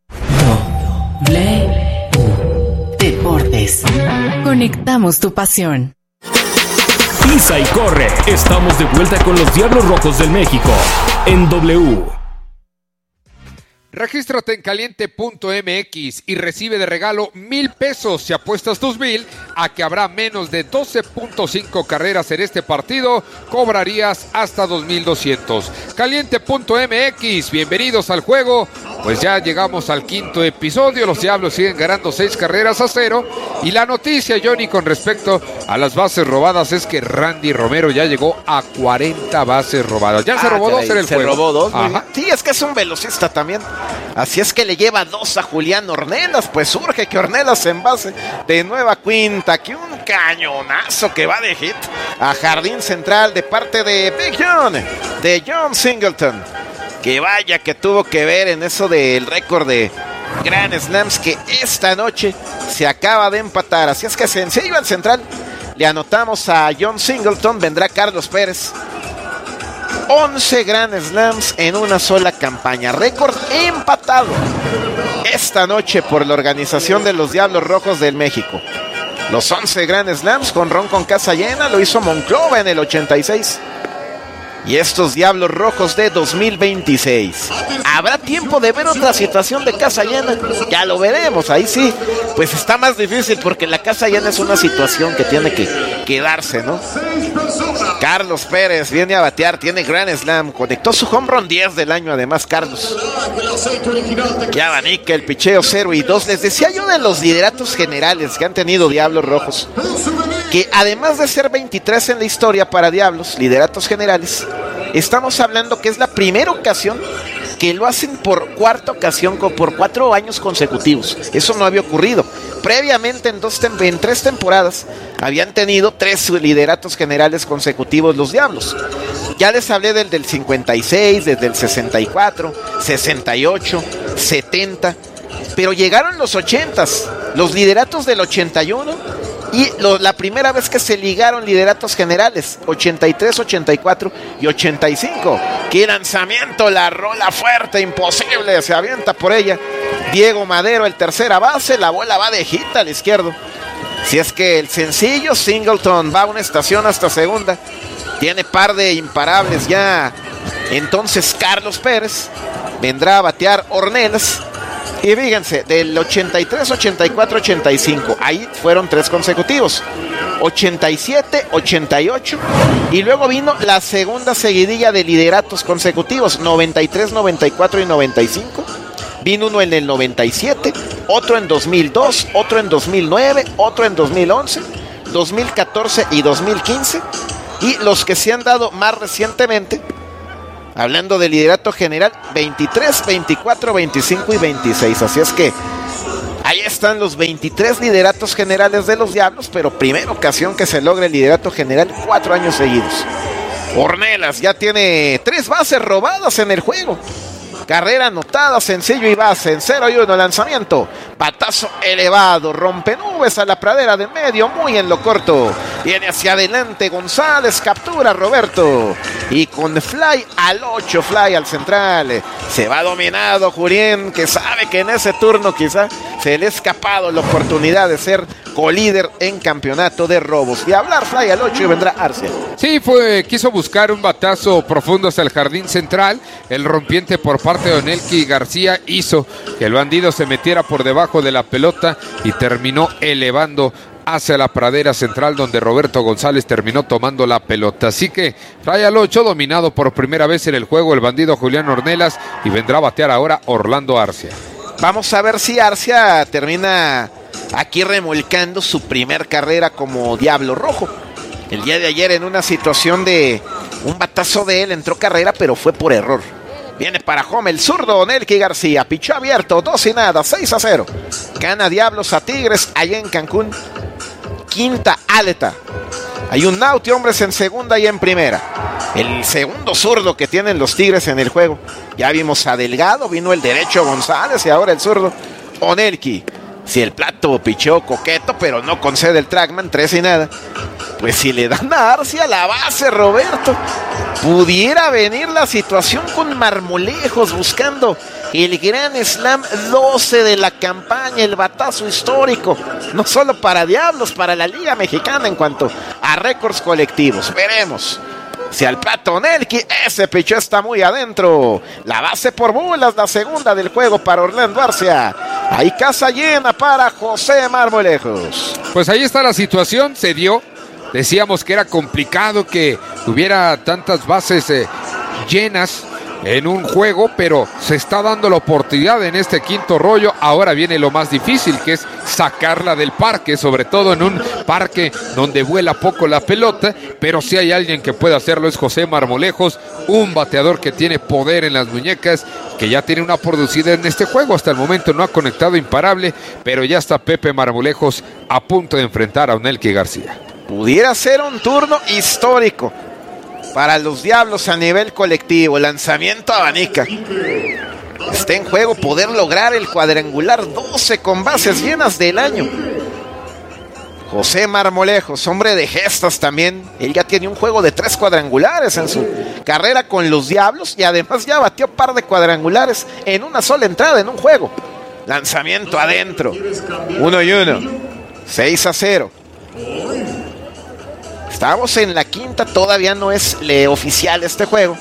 D: W Deportes. Conectamos tu pasión.
C: Pisa y corre. Estamos de vuelta con los Diablos Rojos del México en W.
A: Regístrate en caliente punto m x y recibe de regalo mil pesos si apuestas tus mil a que habrá menos de doce punto cinco carreras en este partido. Cobrarías hasta dos mil doscientos. caliente punto m x, bienvenidos al juego. Pues ya llegamos al quinto episodio. Los Diablos siguen ganando seis carreras a cero. Y la noticia, Johnny, con respecto a las bases robadas es que Randy Romero ya llegó a cuarenta bases robadas. Ya ah, se robó dos en el
B: se
A: juego.
B: Se robó dos. Sí, es que es un velocista también. Así es que le lleva dos a Julián Ornelas. Pues urge que Ornelas se envase de nueva cuenta. Aquí un cañonazo que va de hit a jardín central de parte de Big John, de John Singleton. Que vaya que tuvo que ver en eso del récord de Grand Slams que esta noche se acaba de empatar. Así es que sencillo al central. Le anotamos a John Singleton. Vendrá Carlos Pérez. once Grand Slams en una sola campaña. Récord empatado esta noche por la organización de los Diablos Rojos del México. Los once Grand Slams con ron con casa llena lo hizo Monclova en el ochenta y seis. Y estos Diablos Rojos de dos mil veintiséis. ¿Habrá tiempo de ver otra situación de casa llena? Ya lo veremos, ahí sí. Pues está más difícil porque la casa llena es una situación que tiene que quedarse, ¿no? Carlos Pérez viene a batear, tiene Grand Slam. Conectó su home run diez del año además, Carlos. Que abanica el picheo cero y dos. Les decía yo de los lideratos generales que han tenido Diablos Rojos, que además de ser veintitrés en la historia para Diablos, lideratos generales, estamos hablando que es la primera ocasión que lo hacen por cuarta ocasión, por cuatro años consecutivos. Eso no había ocurrido. Previamente, en, dos tem- en tres temporadas, habían tenido tres lideratos generales consecutivos los Diablos. Ya les hablé del del cincuenta y seis, desde el sesenta y cuatro, sesenta y ocho, setenta, pero llegaron los ochentas, los lideratos del ochenta y uno, y lo, la primera vez que se ligaron lideratos generales, ochenta y tres, ochenta y cuatro y ochenta y cinco. ¡Qué lanzamiento! La rola fuerte, imposible, se avienta por ella Diego Madero, el tercera base, la bola va de hit al izquierdo. Si es que el sencillo Singleton va a una estación hasta segunda, tiene par de imparables ya. Entonces Carlos Pérez vendrá a batear Ornelas. Y fíjense, del ochenta y tres, ochenta y cuatro, ochenta y cinco, ahí fueron tres consecutivos, ochenta y siete, ochenta y ocho, y luego vino la segunda seguidilla de lideratos consecutivos, noventa y tres, noventa y cuatro y noventa y cinco. Vino uno en el noventa y siete, otro en dos mil dos, otro en dos mil nueve, otro en dos mil once, dos mil catorce y dos mil quince. Y los que se han dado más recientemente, hablando de liderato general, veintitrés, veinticuatro, veinticinco y veintiséis. Así es que ahí están los veintitrés lideratos generales de los Diablos, pero primera ocasión que se logra el liderato general cuatro años seguidos. Ornelas ya tiene tres bases robadas en el juego. Carrera anotada, sencillo y base, en cero y uno, lanzamiento, batazo elevado, rompe nubes a la pradera de medio, muy en lo corto, viene hacia adelante González, captura Roberto, y con fly al ocho, fly al central, se va dominado Jurien, que sabe que en ese turno quizá se le ha escapado la oportunidad de ser colíder en campeonato de robos, y a hablar fly al ocho y vendrá Arcia.
A: Sí, fue, quiso buscar un batazo profundo hacia el jardín central, el rompiente por parte de Onelki García hizo que el bandido se metiera por debajo de la pelota y terminó elevando hacia la pradera central, donde Roberto González terminó tomando la pelota. Así que fly al ocho, dominado por primera vez en el juego el bandido Julián Ornelas, y vendrá a batear ahora Orlando Arcia.
B: Vamos a ver si Arcia termina aquí remolcando su primer carrera como Diablo Rojo. El día de ayer, en una situación de un batazo de él, entró carrera, pero fue por error. Viene para home el zurdo Onelki García, pichó abierto, dos y nada, seis a cero. Gana Diablos a Tigres allá en Cancún. Quinta aleta. Hay un out y hombres en segunda y en primera. El segundo zurdo que tienen los Tigres en el juego. Ya vimos a Delgado, vino el derecho González y ahora el zurdo Onelki. Si el plato pichó coqueto, pero no concede el trackman, tres y nada. Pues si le dan a Arcia la base, Roberto, pudiera venir la situación con Marmolejos buscando el gran slam doce de la campaña, el batazo histórico, no solo para Diablos, para la Liga Mexicana en cuanto a récords colectivos. Veremos si al plato Onelki, ese pichó está muy adentro. La base por bolas, la segunda del juego para Orlando Arcia. Hay casa llena para José Marmolejos.
A: Pues ahí está la situación, se dio. Decíamos que era complicado que hubiera tantas bases eh, llenas en un juego, pero se está dando la oportunidad en este quinto rollo. Ahora viene lo más difícil, que es sacarla del parque, sobre todo en un parque donde vuela poco la pelota, pero si hay alguien que puede hacerlo es José Marmolejos, un bateador que tiene poder en las muñecas, que ya tiene una producida en este juego. Hasta el momento no ha conectado imparable, pero ya está Pepe Marmolejos a punto de enfrentar a Onelki García.
B: Pudiera ser un turno histórico para los Diablos a nivel colectivo. Lanzamiento abanica. Está en juego poder lograr el cuadrangular doce con bases llenas del año. José Marmolejos, hombre de gestas también. Él ya tiene un juego de tres cuadrangulares en su carrera con los Diablos y además ya batió par de cuadrangulares en una sola entrada en un juego. Lanzamiento adentro. Uno y uno. seis a cero. Estamos en la quinta, todavía no es le oficial este juego.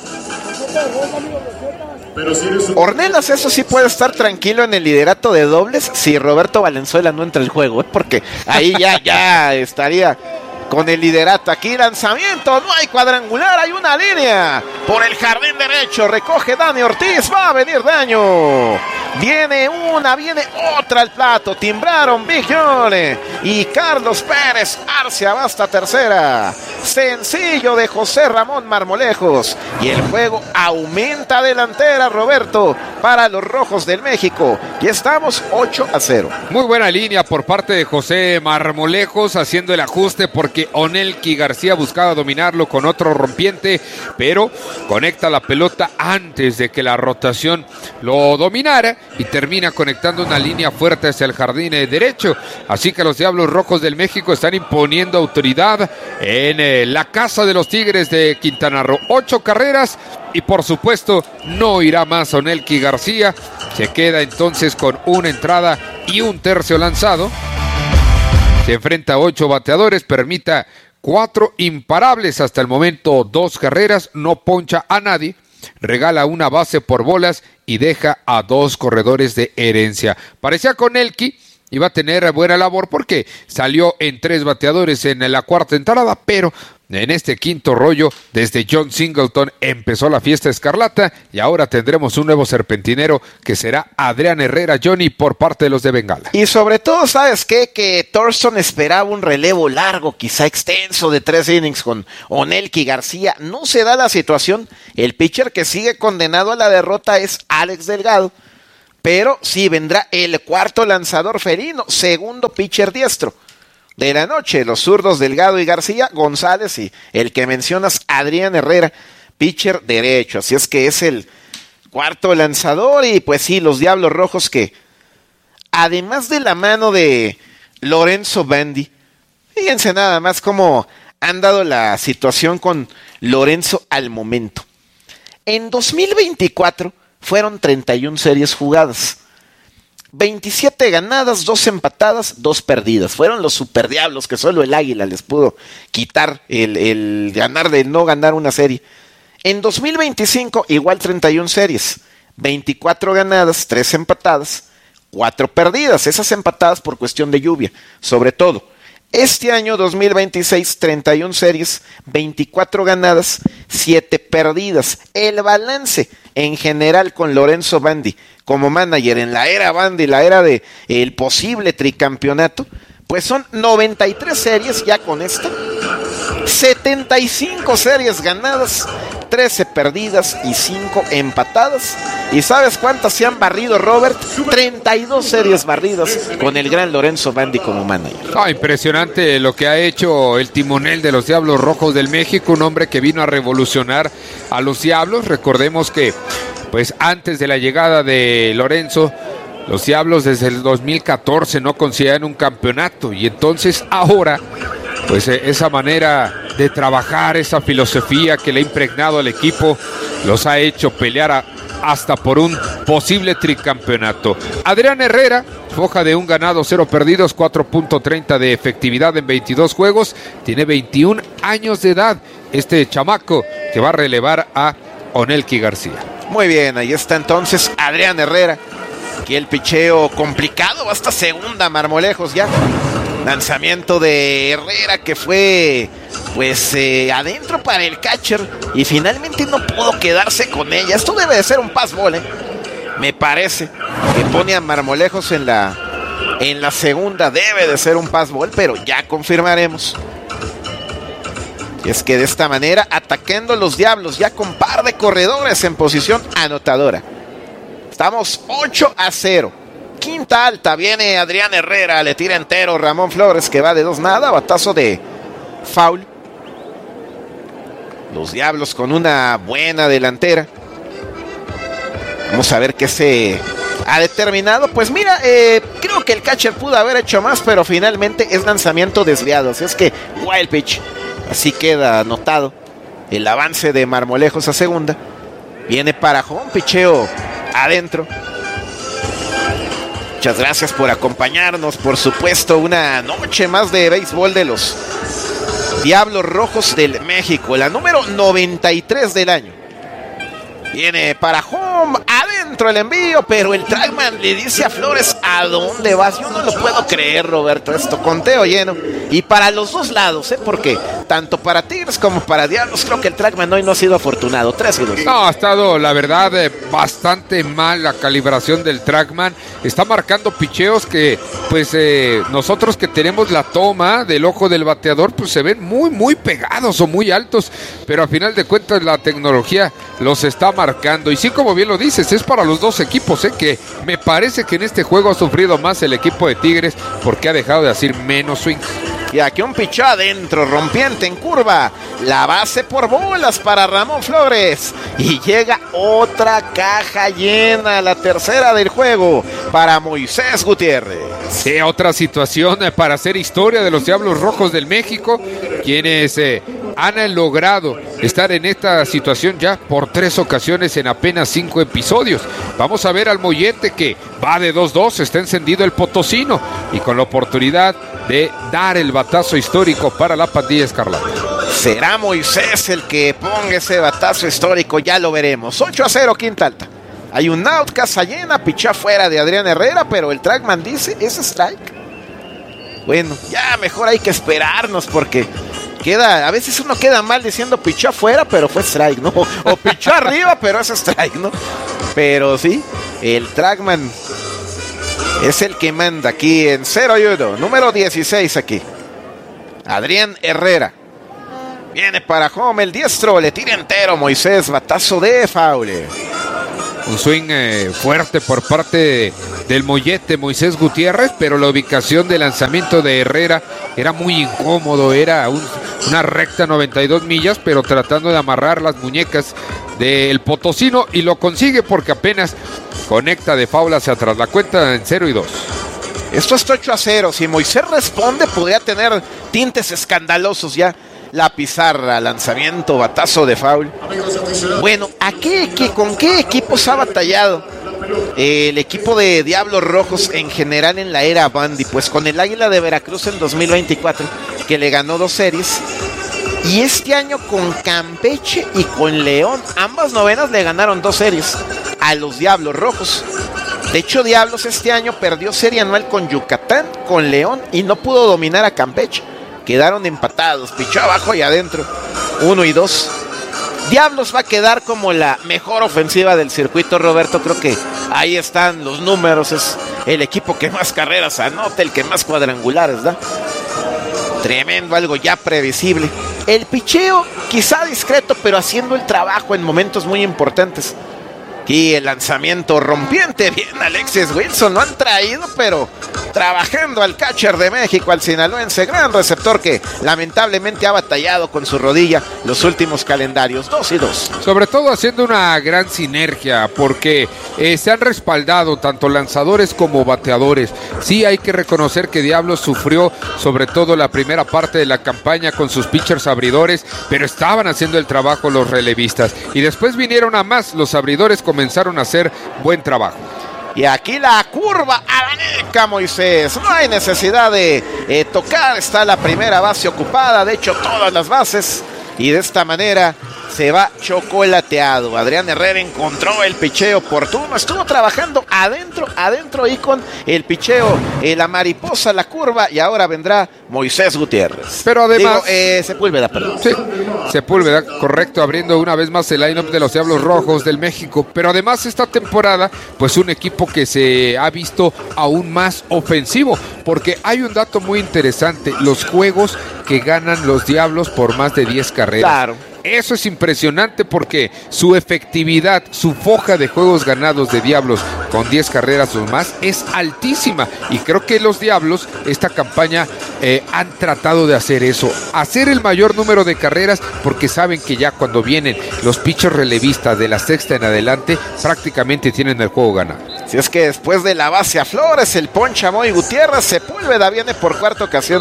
B: Ornelas, eso sí, puede estar tranquilo en el liderato de dobles si Roberto Valenzuela no entra al juego, ¿eh? Porque ahí ya, ya estaría con el liderato. Aquí lanzamiento, no hay cuadrangular, hay una línea por el jardín derecho, recoge Dani Ortiz, va a venir daño. Viene una, viene otra al plato, timbraron Big Yole y Carlos Pérez Arcia basta tercera. Sencillo de José Ramón Marmolejos y el juego aumenta delantera, Roberto, para los Rojos del México. Y estamos ocho a cero.
A: Muy buena línea por parte de José Marmolejos, haciendo el ajuste porque Onelki García buscaba dominarlo con otro rompiente, pero conecta la pelota antes de que la rotación lo dominara y termina conectando una línea fuerte hacia el jardín derecho. Así que los Diablos Rojos del México están imponiendo autoridad en eh, la casa de los Tigres de Quintana Roo. Ocho carreras y por supuesto no irá más Onelki García. Se queda entonces con una entrada y un tercio lanzado. Se enfrenta a ocho bateadores, permita cuatro imparables hasta el momento, dos carreras, no poncha a nadie, regala una base por bolas y deja a dos corredores de herencia. Parecía con Onelki iba a tener buena labor porque salió en tres bateadores en la cuarta entrada, pero en este quinto rollo, desde John Singleton empezó la fiesta escarlata y ahora tendremos un nuevo serpentinero que será Adrián Herrera, Johnny, por parte de los de Bengala.
B: Y sobre todo, ¿sabes qué? Que Thurston esperaba un relevo largo, quizá extenso de tres innings con Onelki García. No se da la situación. El pitcher que sigue condenado a la derrota es Alex Delgado. Pero sí vendrá el cuarto lanzador felino, segundo pitcher diestro de la noche, los zurdos Delgado y García, González y el que mencionas, Adrián Herrera, pitcher derecho. Así es que es el cuarto lanzador y pues sí, los Diablos Rojos que, además de la mano de Lorenzo Bandy, fíjense nada más cómo han dado la situación con Lorenzo al momento. En dos mil veinticuatro fueron treinta y una series jugadas. veintisiete ganadas, dos empatadas, dos perdidas. Fueron los superdiablos que solo el Águila les pudo quitar el, el ganar de no ganar una serie. En dos mil veinticinco igual treinta y una series, veinticuatro ganadas, tres empatadas, cuatro perdidas. Esas empatadas por cuestión de lluvia, sobre todo. Este año dos mil veintiséis, treinta y una series, veinticuatro ganadas, siete perdidas. El balance en general con Lorenzo Bandy como manager en la era Bandy, la era de el posible tricampeonato, pues son noventa y tres series ya con esta, setenta y cinco series ganadas, trece perdidas y cinco empatadas. ¿Y sabes cuántas se han barrido, Robert? treinta y dos series barridas con el gran Lorenzo Bandy como manager.
A: Ah, impresionante lo que ha hecho el timonel de los Diablos Rojos del México, un hombre que vino a revolucionar a los Diablos. Recordemos que pues antes de la llegada de Lorenzo, los Diablos desde el dos mil catorce no conseguían un campeonato y entonces ahora pues esa manera de trabajar, esa filosofía que le ha impregnado al equipo, los ha hecho pelear a, hasta por un posible tricampeonato. Adrián Herrera, foja de un ganado, cero perdidos, cuatro punto treinta de efectividad en veintidós juegos, tiene veintiún años de edad, este chamaco que va a relevar a Onelki García.
B: Muy bien, ahí está entonces Adrián Herrera. Aquí el picheo complicado, hasta segunda, Marmolejos ya. Lanzamiento de Herrera que fue pues eh, adentro para el catcher y finalmente no pudo quedarse con ella. Esto debe de ser un pass ball, ¿eh? Me parece que pone a Marmolejos en la, en la segunda. Debe de ser un pass ball, pero ya confirmaremos. Y es que de esta manera, atacando los Diablos ya con par de corredores en posición anotadora. Estamos ocho a cero. Quinta alta, viene Adrián Herrera, le tira entero Ramón Flores que va de dos nada, batazo de foul. Los Diablos con una buena delantera. Vamos a ver qué se ha determinado. Pues mira, eh, creo que el catcher pudo haber hecho más, pero finalmente es lanzamiento desviado. Así es que wild pitch. Así queda anotado el avance de Marmolejos a segunda. Viene para home, picheo adentro. Muchas gracias por acompañarnos. Por supuesto, una noche más de béisbol de los Diablos Rojos del México. La número noventa y tres del año. Viene para home, adentro el envío, pero el trackman le dice a Flores, ¿a dónde vas? Yo no lo puedo creer, Roberto, esto, conteo lleno. Y para los dos lados, ¿eh? Porque tanto para Tigres como para Diablos, creo que el Trackman hoy no ha sido afortunado. tres y dos.
A: No, ha estado, la verdad, eh, bastante mal la calibración del Trackman. Está marcando picheos que, pues, eh, nosotros que tenemos la toma del ojo del bateador, pues se ven muy, muy pegados o muy altos. Pero a final de cuentas la tecnología los está marcando. Y sí, como bien lo dices, es para los dos equipos, ¿eh? Que me parece que en este juego ha sufrido más el equipo de Tigres porque ha dejado de hacer menos swings.
B: Y aquí un pichó adentro, rompiente en curva. La base por bolas para Ramón Flores. Y llega otra caja llena, la tercera del juego, para Moisés Gutiérrez.
A: Sí, otra situación para hacer historia de los Diablos Rojos del México, quienes eh, han logrado estar en esta situación ya por tres ocasiones en apenas cinco episodios. Vamos a ver al Mollete que va de dos dos, está encendido el potosino y con la oportunidad de dar el batazo histórico para la pandilla escarlata.
B: ¿Será Moisés el que ponga ese batazo histórico? Ya lo veremos. ocho a cero, quinta alta. Hay un out, casa llena, pichá fuera de Adrián Herrera, pero el Trackman dice, ¿es strike? Bueno, ya mejor hay que esperarnos porque queda, a veces uno queda mal diciendo pichó afuera, pero fue strike, ¿no? O pichó arriba, pero es strike, ¿no? Pero sí, el Trackman es el que manda aquí en cero y uno, número dieciséis aquí. Adrián Herrera. Viene para home el diestro, le tira entero Moisés, batazo de foul.
A: Un swing eh, fuerte por parte de, del Mollete Moisés Gutiérrez, pero la ubicación de lanzamiento de Herrera era muy incómodo, era un, una recta noventa y dos millas, pero tratando de amarrar las muñecas del potosino y lo consigue porque apenas conecta de foul hacia atrás. La cuenta en cero y dos.
B: Esto es ocho a cero. Si Moisés responde, podría tener tintes escandalosos ya. La pizarra, lanzamiento, batazo de foul. Bueno, ¿a qué, qué, ¿con qué equipos ha batallado el equipo de Diablos Rojos en general en la era Bandy? Pues con el Águila de Veracruz en dos mil veinticuatro, que le ganó dos series. Y este año con Campeche y con León, ambas novenas le ganaron dos series a los Diablos Rojos. De hecho, Diablos este año perdió serie anual con Yucatán, con León, y no pudo dominar a Campeche. Quedaron empatados, pichó abajo y adentro, uno y dos. Diablos va a quedar como la mejor ofensiva del circuito, Roberto. Creo que ahí están los números. Es el equipo que más carreras anota, el que más cuadrangulares da. Tremendo, algo ya previsible. El picheo quizá discreto, pero haciendo el trabajo en momentos muy importantes. Y el lanzamiento rompiente, bien Alexis Wilson, lo han traído, pero trabajando al catcher de México, al sinaloense, gran receptor que lamentablemente ha batallado con su rodilla los últimos calendarios, dos y dos.
A: Sobre todo haciendo una gran sinergia, porque eh, se han respaldado tanto lanzadores como bateadores. Sí hay que reconocer que Diablos sufrió sobre todo la primera parte de la campaña con sus pitchers abridores, pero estaban haciendo el trabajo los relevistas. Y después vinieron a más, los abridores comenzaron a hacer buen trabajo.
B: Y aquí la curva abanica Moisés. No hay necesidad de eh, tocar. Está la primera base ocupada. De hecho, todas las bases. Y de esta manera se va chocolateado. Adrián Herrera encontró el picheo oportuno. Estuvo trabajando adentro, adentro y con el picheo, eh, la mariposa, la curva. Y ahora vendrá Moisés Gutiérrez.
A: Pero además...
B: Digo, eh, Sepúlveda, perdón.
A: Sí, Sepúlveda, correcto, abriendo una vez más el line-up de los Diablos Rojos del México. Pero además esta temporada, pues un equipo que se ha visto aún más ofensivo. Porque hay un dato muy interesante. Los juegos que ganan los Diablos por más de diez carreras.
B: Claro.
A: Eso es impresionante porque su efectividad, su foja de juegos ganados de Diablos con diez carreras o más es altísima. Y creo que los Diablos, esta campaña, eh, han tratado de hacer eso. Hacer el mayor número de carreras porque saben que ya cuando vienen los pitchers relevistas de la sexta en adelante, prácticamente tienen el juego ganado.
B: Si es que después de la base a Flores, el poncha Moy Gutiérrez, Sepúlveda viene por cuarta ocasión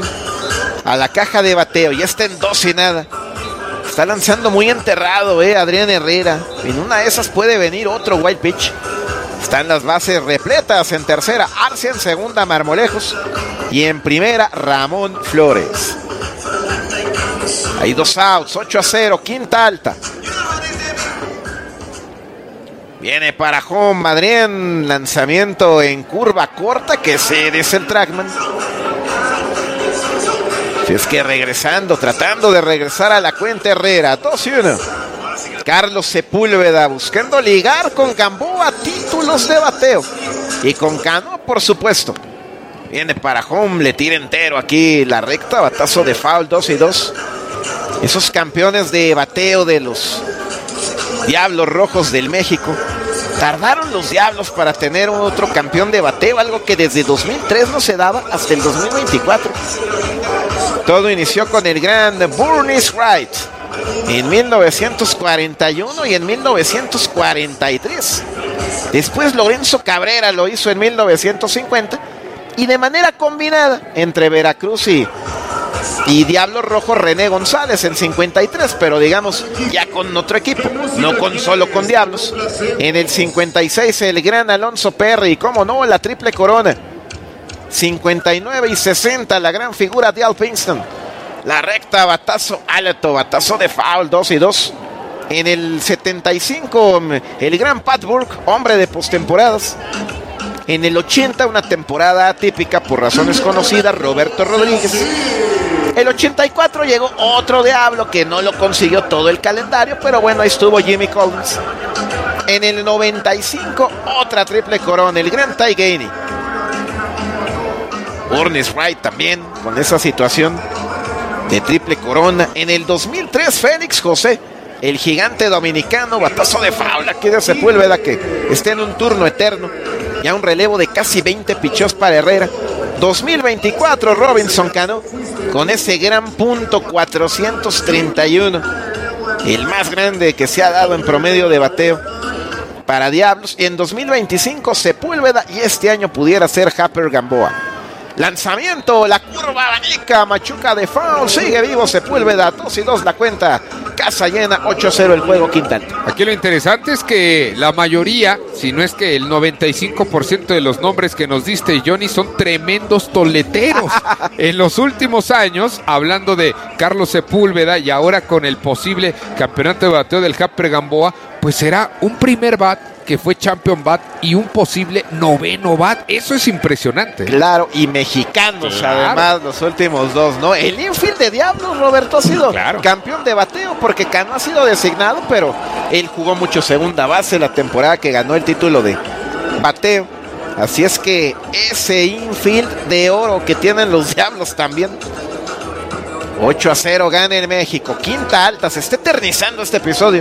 B: a la caja de bateo. Ya está en dos y nada. Está lanzando muy enterrado, eh, Adrián Herrera. En una de esas puede venir otro wild pitch. Están las bases repletas. En tercera, Arce. En segunda, Marmolejos. Y en primera, Ramón Flores. Hay dos outs, ocho a cero, quinta alta. Viene para home, Adrián. Lanzamiento en curva corta que se dice el Trackman. Si es que regresando, tratando de regresar a la cuenta Herrera, dos y uno. Carlos Sepúlveda buscando ligar con Gamboa títulos de bateo. Y con Cano, por supuesto. Viene para home, le tira entero aquí la recta, batazo de foul, dos y dos. Esos campeones de bateo de los Diablos Rojos del México. Tardaron los Diablos para tener otro campeón de bateo, algo que desde dos mil tres no se daba hasta el dos mil veinticuatro. Todo inició con el gran Burnice Wright en mil novecientos cuarenta y uno y en mil novecientos cuarenta y tres. Después Lorenzo Cabrera lo hizo en mil novecientos cincuenta y de manera combinada entre Veracruz y, y Diablos Rojos René González en cincuenta y tres, pero digamos ya con otro equipo, no con solo con Diablos. En el cincuenta y seis el gran Alonso Perry, cómo no, la triple corona. cincuenta y nueve y sesenta la gran figura de Al Pinkston. La recta, batazo alto, batazo de foul, dos y dos. En el setenta y cinco, el gran Pat Burke, hombre de postemporadas. En el ochenta, una temporada atípica por razones conocidas, Roberto Rodríguez. El ochenta y cuatro llegó otro Diablo que no lo consiguió todo el calendario, pero bueno, ahí estuvo Jimmy Collins. En el noventa y cinco, otra triple corona, el gran Ty Gainey. Burnice Wright también, con esa situación de triple corona. En el dos mil tres, Félix José, el gigante dominicano, batazo de foul aquí de Sepúlveda, que está en un turno eterno. Ya un relevo de casi veinte picheos para Herrera. dos mil veinticuatro, Robinson Cano, con ese gran punto cuatrocientos treinta y uno. El más grande que se ha dado en promedio de bateo para Diablos. Y en dos mil veinticinco, Sepúlveda, y este año pudiera ser Happer Gamboa. Lanzamiento, la curva abanica, machuca de foul, sigue vivo Sepúlveda, dos y dos la cuenta, casa llena, ocho cero el juego, Quintal.
A: Aquí lo interesante es que la mayoría, si no es que el noventa y cinco por ciento de los nombres que nos diste, Johnny, son tremendos toleteros. En los últimos años, hablando de Carlos Sepúlveda y ahora con el posible campeonato de bateo del Happer Gamboa, pues será un primer bat que fue champion bat y un posible noveno bat. Eso es impresionante.
B: Claro, y mexicanos, claro, además, los últimos dos, ¿no? El infield de Diablos, Roberto, ha sido claro. campeón de bateo, porque Cano ha sido designado, pero él jugó mucho segunda base la temporada que ganó el título de bateo. Así es que ese infield de oro que tienen los Diablos también. ocho a cero gana el México. Quinta alta, se está eternizando este episodio.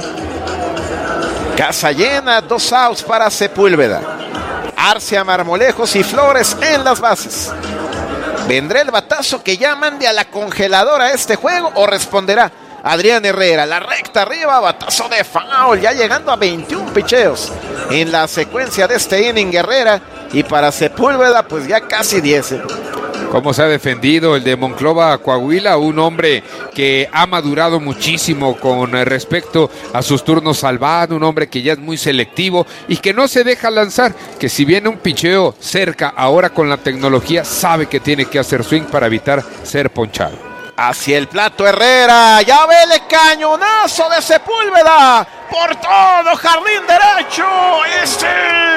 B: Casa llena, dos outs para Sepúlveda. Arcia, Marmolejos y Flores en las bases. ¿Vendrá el batazo que ya mande a la congeladora este juego o responderá Adrián Herrera? La recta arriba, batazo de foul, ya llegando a veintiún picheos en la secuencia de este inning Herrera. Y para Sepúlveda, pues ya casi diez. ¿eh?
A: Cómo se ha defendido el de Monclova, Coahuila, un hombre que ha madurado muchísimo con respecto a sus turnos al bat, un hombre que ya es muy selectivo y que no se deja lanzar, que si viene un picheo cerca ahora con la tecnología, sabe que tiene que hacer swing para evitar ser ponchado.
B: Hacia el plato Herrera, ya ve el cañonazo de Sepúlveda, por todo jardín derecho, y sí,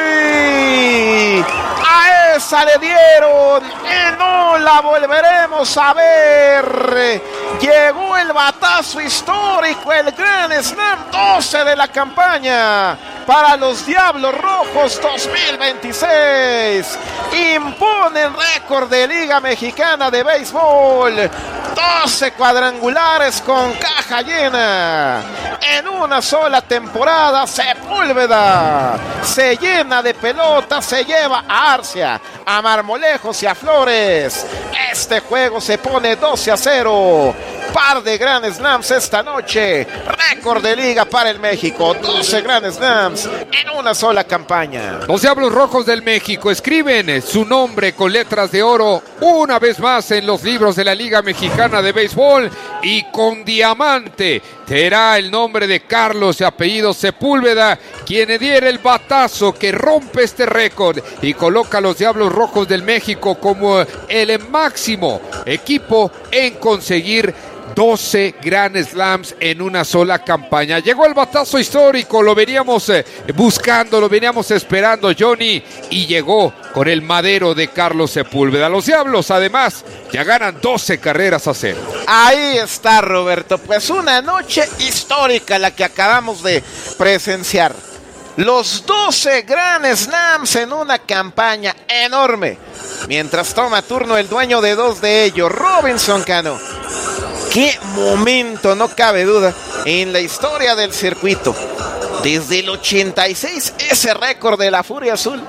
B: a esa le dieron, y no la volveremos a ver. Llegó el batazo histórico, el gran slam doce de la campaña para los Diablos Rojos dos mil veintiséis. Imponen récord de Liga Mexicana de Béisbol. doce cuadrangulares con caja llena. En una sola temporada, Sepúlveda se llena de pelota, se lleva a Arcia, a Marmolejos y a Flores. Este juego se pone doce a cero. Par de Grand Slams esta noche. Récord de liga para el México. doce Grand Slams en una sola campaña.
A: Los Diablos Rojos del México escriben su nombre con letras de oro una vez más en los libros de la Liga Mexicana de Béisbol, y con diamante será el nombre de Carlos y apellido Sepúlveda, quien diera el batazo que rompe este récord y coloca a los Diablos Rojos del México como el máximo equipo en conseguir doce Grand Slams en una sola campaña. Llegó el batazo histórico, lo veníamos eh, buscando, lo veníamos esperando, Johnny, y llegó con el madero de Carlos Sepúlveda. Los Diablos, además, ya ganan doce carreras a cero.
B: Ahí está, Roberto, pues una noche histórica la que acabamos de presenciar. Los doce Grand Slams en una campaña enorme. Mientras toma turno el dueño de dos de ellos, Robinson Cano. Qué momento, no cabe duda, en la historia del circuito. Desde el ochenta y seis, ese récord de la Furia Azul.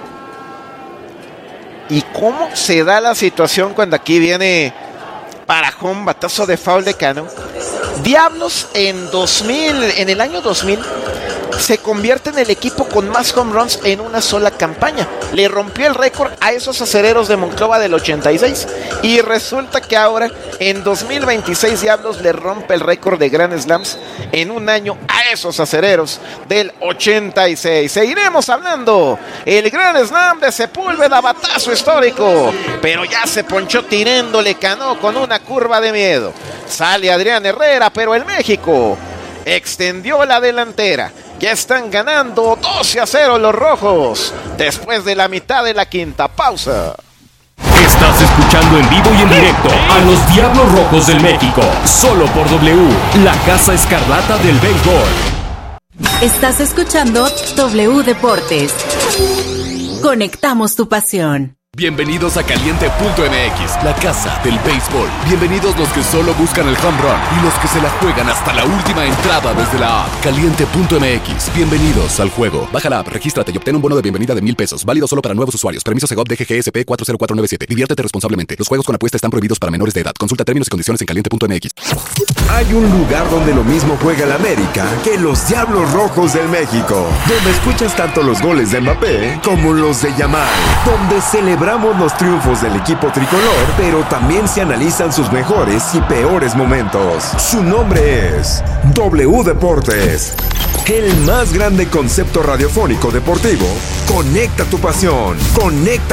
B: ¿Y cómo se da la situación cuando aquí viene para home, batazo de foul de Cano? Diablos en dos mil, en el año dos mil, se convierte en el equipo con más home runs en una sola campaña. Le rompió el récord a esos acereros de Monclova del ochenta y seis. Y resulta que ahora, en dos mil veintiséis, Diablos le rompe el récord de Grand Slams en un año a esos acereros del ochenta y seis. Seguiremos hablando. El Grand Slam de Sepúlveda, batazo histórico. Pero ya se ponchó tirándole Cano con una curva de miedo. Sale Adrián Herrera, pero el México extendió la delantera. Ya están ganando doce a cero los rojos después de la mitad de la quinta. Pausa.
C: Estás escuchando en vivo y en directo a los Diablos Rojos del México, solo por W, la Casa Escarlata del béisbol.
D: Estás escuchando W Deportes. Conectamos tu pasión.
L: Bienvenidos a Caliente punto M X, la casa del béisbol. Bienvenidos los que solo buscan el home run y los que se la juegan hasta la última entrada desde la app. Caliente punto M X, bienvenidos al juego. Baja la app, regístrate y obtén un bono de bienvenida de mil pesos. Válido solo para nuevos usuarios. Permiso Segov D G G S P cuatro cero cuatro nueve siete. Diviértete responsablemente. Los juegos con apuesta están prohibidos para menores de edad. Consulta términos y condiciones en Caliente punto M X.
P: Hay un lugar donde lo mismo juega el América que los Diablos Rojos del México. Donde escuchas tanto los goles de Mbappé como los de Yamal. Donde celebramos los triunfos del equipo tricolor, pero también se analizan sus mejores y peores momentos. Su nombre es W Deportes. El más grande concepto radiofónico deportivo. Conecta tu pasión. Conecta